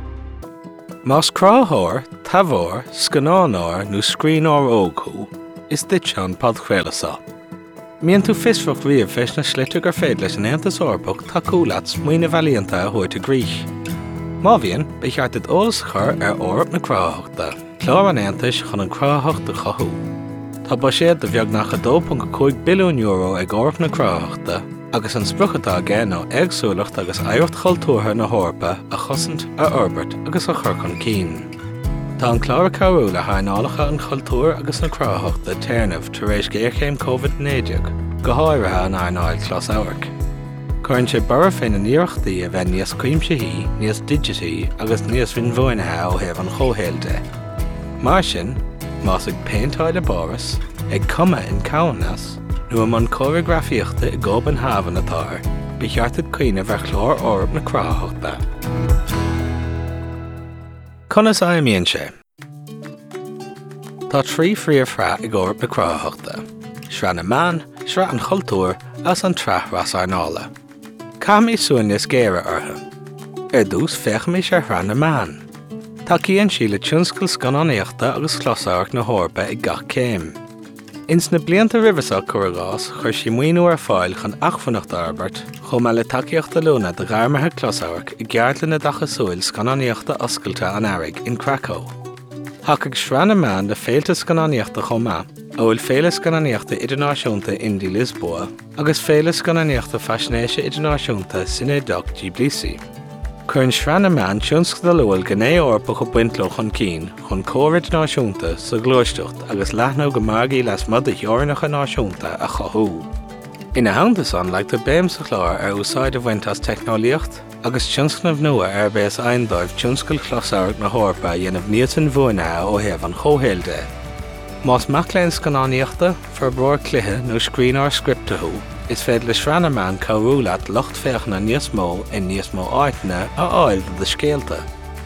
Mas cráthóir, tavór, scanánóir nó scríonóir ócú, is dit seán pod chrélasá. Mian tú fisfach riamh feis na slite gur féad leis an Aontas Eorpach tá cúlat smuoine bhalianta a thuairte grís. Má bhíonn, ba cheartad ólas chur ar Eorp na Crathaachta, clár an Aontas chun an Crathaachta chathú. Tá ba séad de bheag nach dó pwnc cinque billiún euro ag Eorp na Crathaachta, agus an spruchatá gé nó agsúlacht agus éireacht chultúrtha na hórpa a chosint a Erbert agus a chur chun cín. Tá an clár cabhúil a tháinálacha an chultúr agus na Crathaachta téirnamh tar éis géarchéim COVID nineteen go háirithe an airnáil Clás Eabhrac. Cuireann sé bara féin an iarachtaí a bheith níos cuimsithe, níos digití agus níos rinmhóinithe ó thaobh an chomhéilte. Mar sin, más ag péintáid a báras, ag cuma in cabhanas, nó am an choreografíochta i gcób an haban atá, ba cheartad cuoine bheith chlár Eorp na Crathaachta. Conas aimíonn sé. Tá trí phríomhrá ag Eorp na Crathaachta. Srean na man, srean an chultúr as an trath ras airnála. Cam í suaine scéire ortha. Ar dús feicim is ar hran na man. Tá cíonn sí le tionscail scannáíochta agus chlosáireacht na hórpa i gach céim. Ins na blianta ribhasach chuirgás chuir sí muoinú ar fáil chun achfannacht Erbert, chomh me le takeíochta lúna de ghairmethe chlosáireacht i gceart le na dachasúil scannáíochta oscailta an Airg in Krakow. Thach srean na man de féilte scannáíochta chomá, óil féile scannáíochta idirnáisiúnta Indí Lisboa, agus féile scannáíochta faisnéise idirnáisiúnta Sinéadach Tbilisi. Cuireann srean na man tionscadal uail go né Eorpach go buintló chun cín, chun córid náisiúnta sa glóisteacht agus leathnú go margaí leis mud a theorainneacha náisiúnta a chathú. Ina haintas an le tá béim sa chlár ar úsáid a bhaintas technoliacht, agus tionscnamh nua ar bés aindóibh tionscail chlosáireacht na hórpa dhéanamh níos an bhuainethe ó thaobh an chomhéilte. Más macléinn scannáíochta, ferbróir cluiche nó scríbhneoir scriptathú, is féad le srean na man cabhúlaat locht féachna níos mó i níos mó áiteanna a áil de scéalta.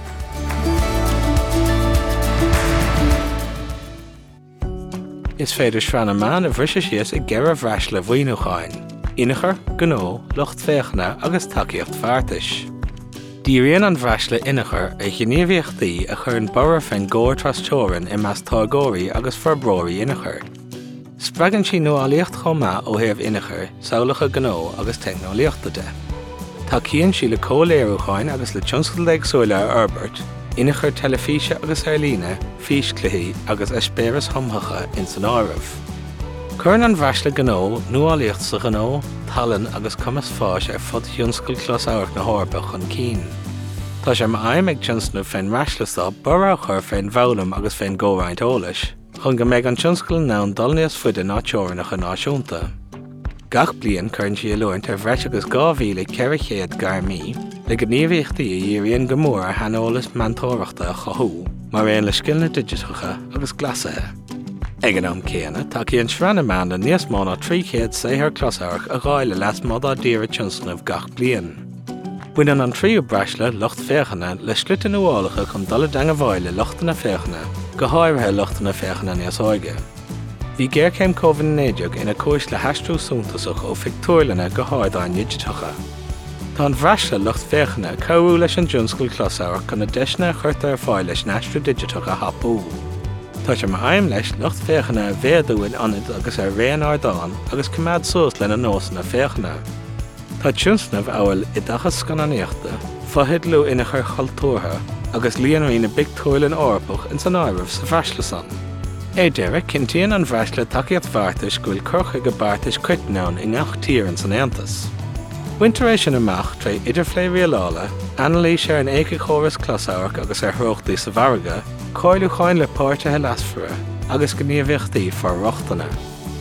Is féidir srean na man a bhriise síos i gceithre bhreis le bhaoinúcháin, inachar, gnó, locht féachna agus takeíocht feartais. Díríonn an bhreis le inachar a gníomhíochtaí a chur an bora féin ggóir trastóireann i meas tágóirí agus ferbróirí inachar. Spragann sí nuálaíocht chomá ó thaobh inachar, samhlacha gnó agus technoliaachta de. Tá cíonn sí le cóléirúcháin agus le tionscail éagsúile ar Erbert, inachar telefíse agus airlíne, fís cluichí agus eispéireas thomthacha in san áireamh. Cuireann an bhreis le gnó, nuálaíocht sa gnó, talann agus cumas fáis ar fud tionscail chlosáireacht na hórpa chun cín. Tá sé mar aim ag tionscnú féin reislasá bara chur féin bhoghlaim agus féin ggóráint eolais, chun go méid an tionscail nán dul níos fuide ná teorainneacha náisiúnta. Gach bliain chuireann sí luaint ar bhreis agus dhá mhíle ceithre chéad gairmí, le gníomhíochtaí a dhéiríonn go mór ar thanólas mentóireachta a chathú, mar réon le scialna digitacha agus glasathe. Ag an am céanna, tá cíonn srean na man a níos mó ná trí chéad saothar chlosáireacht a gháile leis mod á díre tionscnamh gach bliain. Buineann an tríú breisle locht féachanna le slitan uálacha chun dul danga bháile lochtainna féachanna, go háirithe lochtainna féachanna níos áige. Bhí géarcéim COVID nineteen ina cúis le heistú súntasach ó fictúirlanna go háidáin digitacha. Tá an bhreisle locht féachanna cabhú leis an tionscail chlosáireacht chun na deisna chuirta ar fáil leis neistú digitacha hapú. Tá sé mar aim leis locht féachanna a bhéadúil anad agus ar réan ardáin agus cumad suas lena nósanna féachanna. Tá tionscnamh amhail i dachas scannáíochta, faithid lú inachar chultúrtha agus líonraí na bictúileann Eorpach in san áireamh sa bhreislasan. É deire cintíonn an bhreisle takeíocht bhartais go bhfuil curcha go bartais cuitneán i ngach tír in san Aontas. Winteréis sin amach tre idirphléimhíolála, analíse ar an éige chóras chlosáireacht agus ar thróchtaí sa bharraga, cáilú cháin le páirtithe lasfra agus go níomhíochtaí forrochtainna.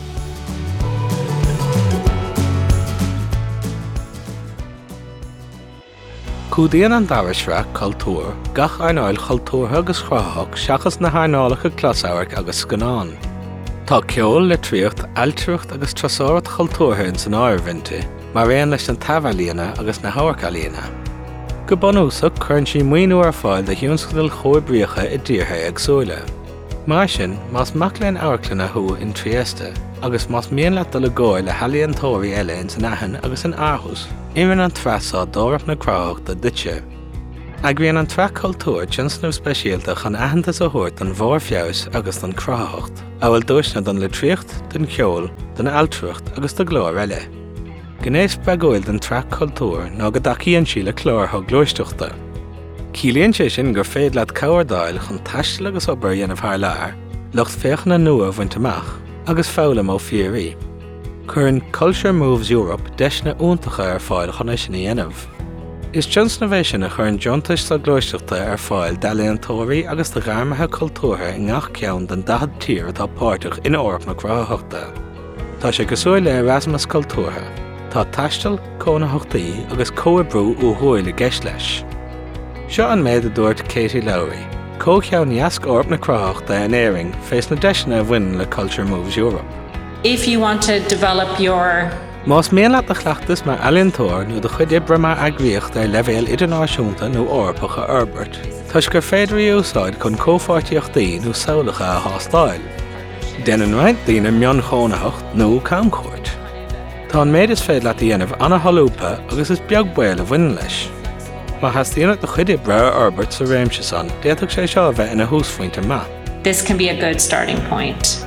Cúdaíonn an dabhaisre cultúr, gach airnáil chultúrtha agus chrathach seachas na hairnálacha chlosáireacht agus scannáin. Tá ceol le tríocht, ailtireacht agus trasóireacht chultúrtha in san áireamhainte, mar réon leis an taibhilíonna agus na haircálíonna. Go bunúsach chuireann sí muoinú ar fáil de thionscadal chomhbríocha i dtíortha agsúla. Mar sin, más macléinn áirclanna thu in Trieste, agus más mion le dul agóir le healaíonn tóirí eile in san Aithin agus an Aarhus, iman an trasá dóireach na Crathaachta duitse. Agrian an tra cultúr tinsnamh speisialta chan ahananta a thuirt an bhór feabhas agus an cráthacht, áhfuil dúisna don le tríocht, den ceol, den altrúcht agus do glór eile. Gnéis begóil den tra cultúr ná go dacaíonn sí le chlór thug glóisteachta. Cílíonn sé sin gur féad leat cabhardáil chun taistil agus obair dhéanamh thar lear, lucht féachna nua bhaint amach, agus fála ó fiarí. Cuireann Culture Moves Europe deisna úntacha ar fáil chun é sin dhéanamh. Is tionsna bheith sin a chuireann deontais sa glóisteachta ar fáil dealaontóirí agus do gharmathe cultúrtha i ngach ceann den dahad tír atá páirteach in Eorp na cráthaachta. Tá sé go súil le Erasmus cultúrtha, tá taistil, cónaitheachtaí agus comhabrú ó thuail i gceist leis. Seo an méid a dúirt Katie Lowry, cóceann neasc Eorp na cráthaachta in éiring fés na deisna a bhain le Culture Moves Europe. If you want to develop your Más méanlaat a chleachtas mar ealaíontóir nó do chuid ibre mar agriocht ar leibhéal idirnáisiúnta nó orpacha Herbert. Tás gur féidirí úsáid chun cópháirtíochtaí nó samhlacha a thástáil. Déanann roinnt daoine mion chónaitheacht nó camchóirt. Tá an méid is féad leat dhéanamh anna halúpa agus is beag buil a bhain leis. Má has daoine do chuid ibre Herbert sa réimse san, déadach sé seo bheith ina húsfuointe ma. This can be a good starting point.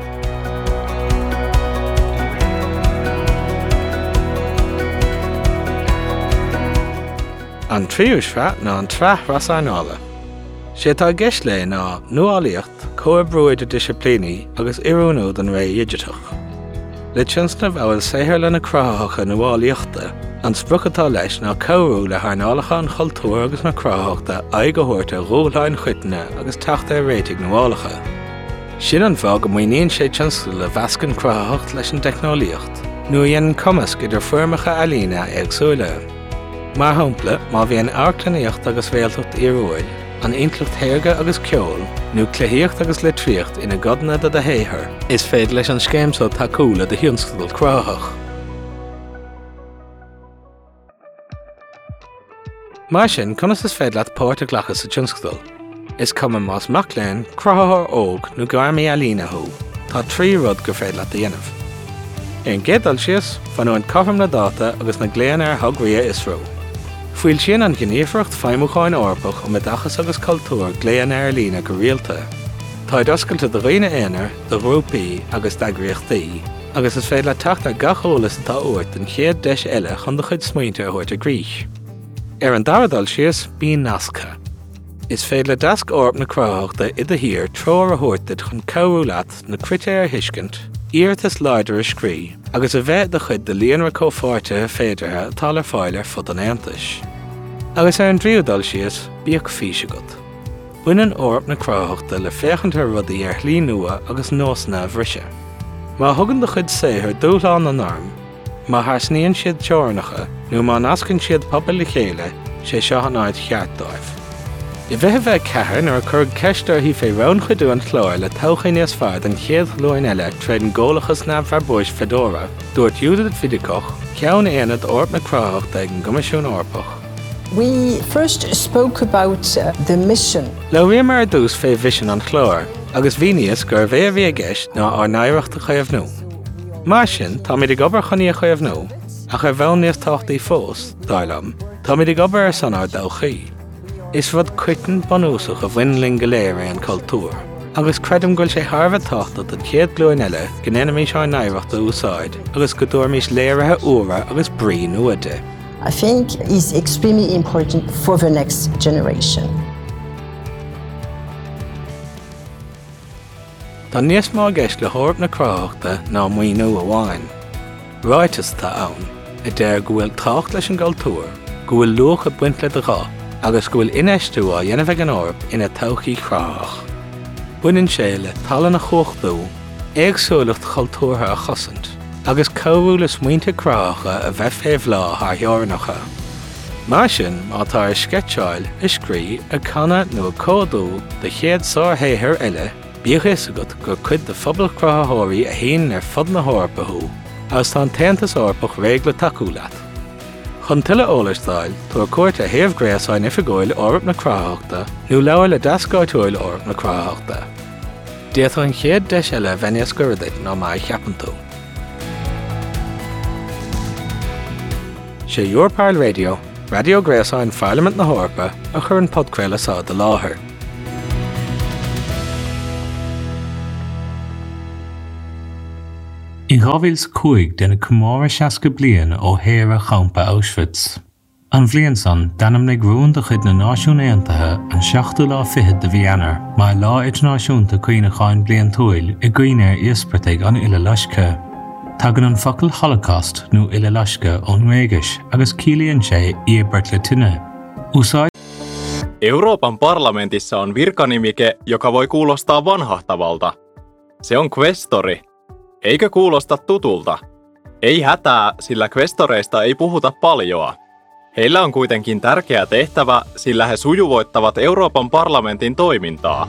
An tríúsra ná an trath rasáineála. Sé tá gceist le ná nuálaíocht, comhabrúid a disciplíní agus iarúnú don ré idirteach. Le tionsnamh bhfuil saothar lena cráthacha nuálaíochta, an spruchatá leis ná comhrú le tharnálacha an chultúr agus na cráthaachta ag go thuirte róláin chuiteine agus teachta réitigh nuálacha. Sin an bhá go muoíonn sé tionscal le bhascan cráthacht leis an technoliaocht, nó dhéanann cumasc idir fuirmeacha ealaíne agsúla. Mar hampla, má bhíonn airclaíocht agus bhéaltacht iarúil, an intlucht théarga agus ceol, nó cléthíocht agus litríocht ina godna de héithir, is féad leis an scéimseo tacúla de hiúnscadal cráthach. Mar sin, conas is féad leat páirte glachas sa tiúnscadal. Is cuma más macléin, cráthar óg nó garmaí ealaíne thú, tá trí rud gur féad leat dhéanamh. An gédal sios, fan óin cotham na dáta agus na gléan ar thugria isró. Fuil sin an gníomhreacht feimúcháin orpach ó medachas agus cultúr gléan ar lína go rialta. Tá oscailta do riine éanaar, do grúpaí agus d'eagraíochtaí, agus is féad le teachta gacholalas atá uairt an chéad deis eile chun do chuid smaointe a thuirt a gríis. Ar an daradal sios bíonn nasca. Is féad le dasc orp na cráthaachta i do hir tróir a thuirtid chun comhrú leat na crite ar thuiscint, íirtas láidir a scrí, agus a bheith de chuid de líonra cópháirte féidirthe atá ar fáil ar fud an Aontais. Agus ar an dríúdal sios, bíoh físe agat. Baineann orp na cráthaachta le féchanta rudaí ar shlí nua agus nósna a bhriсе. Má thugann de chuid saothar dúshlán an arm, má thasníonn siad teornacha nó má nascann siad pobail le chéile, sé seo an áid cheartdáibh. I bheith bheith cethar ar chur ceistar hí fé rán chuidú an chláir le tocha níos fearr an chéad glóin eile tréad an ggólachas na bharbóis Fedora, dúirt Judith Vidicoch, ceann éanad orp na cráthaachta ag an Gcoimisiún Orpach. We first spoke about uh, the mission. Le bhí mar dús fé vision an chláir, agus bhíníos gur bhéh bhí a gceist ná ar naireachta chuamhnú. Mar sin, tá mí ag obair chuní a chuamhnú, a chu bhil níos táchtaí fós, dálam, tá mí ag obair ar san ar dóchaí. Is rud cuitan banúsach a bhainling go léir an cultúr, agus credim goil sé tharbh táchta an chéad glóin eile gnéanamí seo naireachta úsáid, agus go dúirmís léirithe uaire agus brí nuaide. I think is extremely important for the next generation. Tá níos má gceist le thorp na cráthaachta ná muoinú amháin. Ráitas tá ann, i dtéir go bhfuil tácht leis an gcultúr, go bhfuil luach a buint le do rá, agus go bhfuil inéistú a dhéanamh an orp ina tochaí cráthaach. Buineann sé le talann na chóchtú, éagsúlacht cultúrtha a chosint, agus comhrú le smaointe cráthacha a bheith féh lá th theornacha. Mar sin, má tá ar sceitseáil i scrí a canna nó a códú de chéad sárthaothar eile, bíoh is agat gur cuid de phobal cráthaóirí a haon ar fud na hórpathú, agus tá an taontas orpach réig le taú leat. Chun tuile ólastáil, tú cuairt a thaobh gréasáin ifigóil orp na cráthaachta nó leabhar le dascáitiúil orp na cráthaachta. Déatá an chéad deis eile bheine scuirdaid ná mai cheapan tú. Sé Europar Radio, Radio Gréasáin Parliament na Hórpa a chur an podcréile sa de láthair. I gábhils cúig den na cumóra seasca bliain ó Héire champa Auschwitz. An bhliain san danam nig rún de chud na náisiún Aontaithe an seachtú lá fiche de bhíanaar má lá idirnáisiúnta cuoine cháin bliain túil i gcuoinear iaspraigh an Uile Laisce. Tagan an focail Holocaust nó Uile Laisce ón Réigeis agus cílíonn sé íobert le tine. Usáid Euroopan parlamentissa on virkanimike, joka voi kuulostaa vanhahtavalta. Se on kvestori. Eikö kuulosta tutulta? Ei hätää, sillä kvestoreista ei puhuta paljoa. Heillä on kuitenkin tärkeä tehtävä, sillä he sujuvoittavat Euroopan parlamentin toimintaa.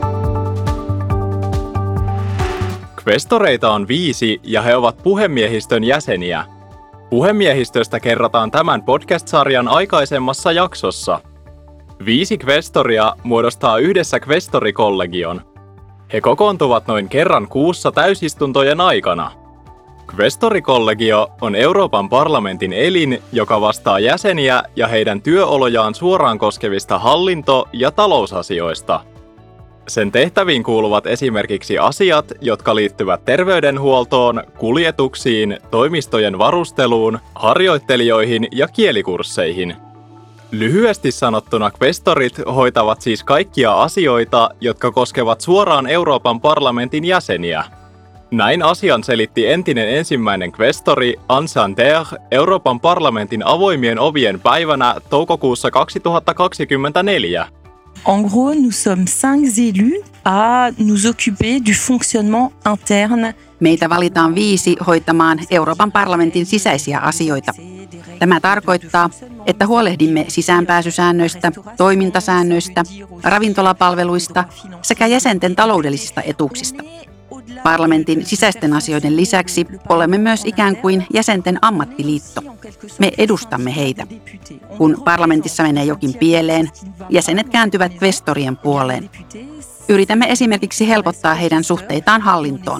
Kvestoreita on viisi ja he ovat puhemiehistön jäseniä. Puhemiehistöstä kerrotaan tämän podcast-sarjan aikaisemmassa jaksossa. Viisi kvestoria muodostaa yhdessä kvestorikollegion. He kokoontuvat noin kerran kuussa täysistuntojen aikana. Kvestorikollegio on Euroopan parlamentin elin, joka vastaa jäseniä ja heidän työolojaan suoraan koskevista hallinto- ja talousasioista. Sen tehtäviin kuuluvat esimerkiksi asiat, jotka liittyvät terveydenhuoltoon, kuljetuksiin, toimistojen varusteluun, harjoittelijoihin ja kielikursseihin. Lyhyesti sanottuna kvestorit hoitavat siis kaikkia asioita, jotka koskevat suoraan Euroopan parlamentin jäseniä. Näin asian selitti entinen ensimmäinen kvestori Anne Sander Euroopan parlamentin avoimien ovien päivänä toukokuussa kaksituhattakaksikymmentäneljä. En gros, nous sommes cinq élus à nous occuper du fonctionnement interne. Meitä valitaan viisi hoitamaan Euroopan parlamentin sisäisiä asioita. Tämä tarkoittaa, että huolehdimme sisäänpääsysäännöistä, toimintasäännöistä, ravintolapalveluista sekä jäsenten taloudellisista etuuksista. Parlamentin sisäisten asioiden lisäksi olemme myös ikään kuin jäsenten ammattiliitto. Me edustamme heitä. Kun parlamentissa menee jokin pieleen, jäsenet kääntyvät kvestorien puoleen. Yritämme esimerkiksi helpottaa heidän suhteitaan hallintoon.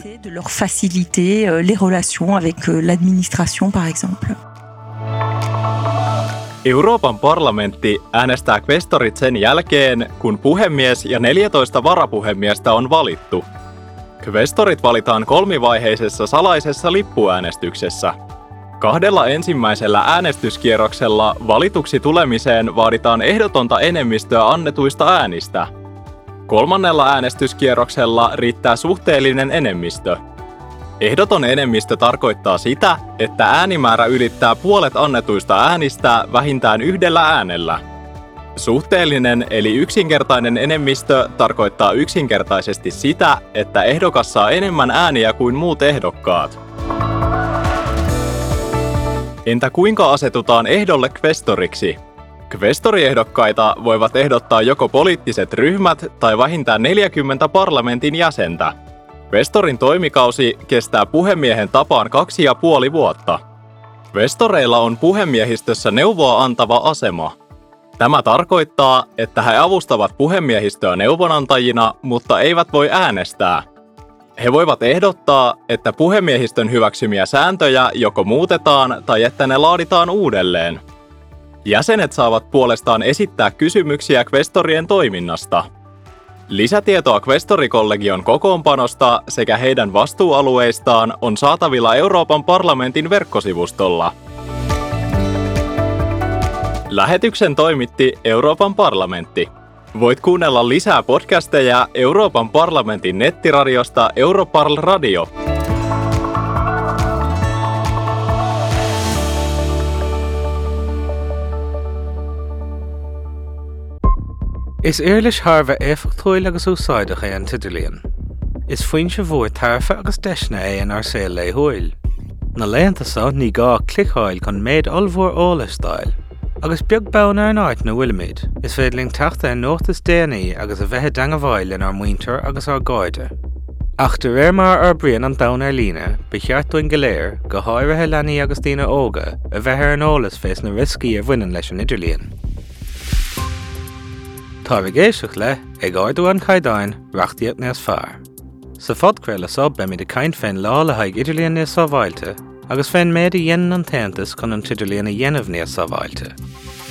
Euroopan parlamentti äänestää kvestorit sen jälkeen, kun puhemies ja neljätoista varapuhemiestä on valittu. Kvestorit valitaan kolmivaiheisessa salaisessa lippuäänestyksessä. Kahdella ensimmäisellä äänestyskierroksella valituksi tulemiseen vaaditaan ehdotonta enemmistöä annetuista äänistä. Kolmannella äänestyskierroksella riittää suhteellinen enemmistö. Ehdoton enemmistö tarkoittaa sitä, että äänimäärä ylittää puolet annetuista äänistä vähintään yhdellä äänellä. Suhteellinen eli yksinkertainen enemmistö tarkoittaa yksinkertaisesti sitä, että ehdokas saa enemmän ääniä kuin muut ehdokkaat. Entä kuinka asetutaan ehdolle kvestoriksi? Kvestoriehdokkaita voivat ehdottaa joko poliittiset ryhmät tai vähintään neljäkymmentä parlamentin jäsentä. Kvestorin toimikausi kestää puhemiehen tapaan kaksi ja puoli vuotta. Kvestoreilla on puhemiehistössä neuvoa antava asema. Tämä tarkoittaa, että he avustavat puhemiehistöä neuvonantajina, mutta eivät voi äänestää. He voivat ehdottaa, että puhemiehistön hyväksymiä sääntöjä joko muutetaan tai että ne laaditaan uudelleen. Jäsenet saavat puolestaan esittää kysymyksiä kvestorien toiminnasta. Lisätietoa kvestorikollegion kokoonpanosta sekä heidän vastuualueistaan on saatavilla Euroopan parlamentin verkkosivustolla. Lähetyksen toimitti Euroopan parlamentti. Voit kuunnella lisää podcasteja Euroopan parlamentin nettiradiosta Europarl Radio. Is éirlis Harva éfachtúil agus úsáideach é an tidilíon. Is faoin se bhór tarfa agus deisna é an ar saoil le húil. Na léantasa ní gá clicháil chun méid olmhór ólastáil. Agus beag bán ar an áit na bhuiilmid, is féadling teachta an nótas déanaí agus a bheitthe danga bhail in ar muintir agus ar gáide. Ach de réir mar ar brian an dán ar lína, be cheartúin go léir go háirithe leanaí agus tína óga a bheith ar an ólas fés na riscí a bhainean leis an idirlíon. Tá bh géisteach le ag ardú an chaidáin reachtaíocht níos fearr. Sa fodcréile sub be mí de caint féin lá le haig idirlíon níos sábhailte agus féin méad a dhéanaan an taontas chun an tidirlíon a dhéanamh níos sábhailte.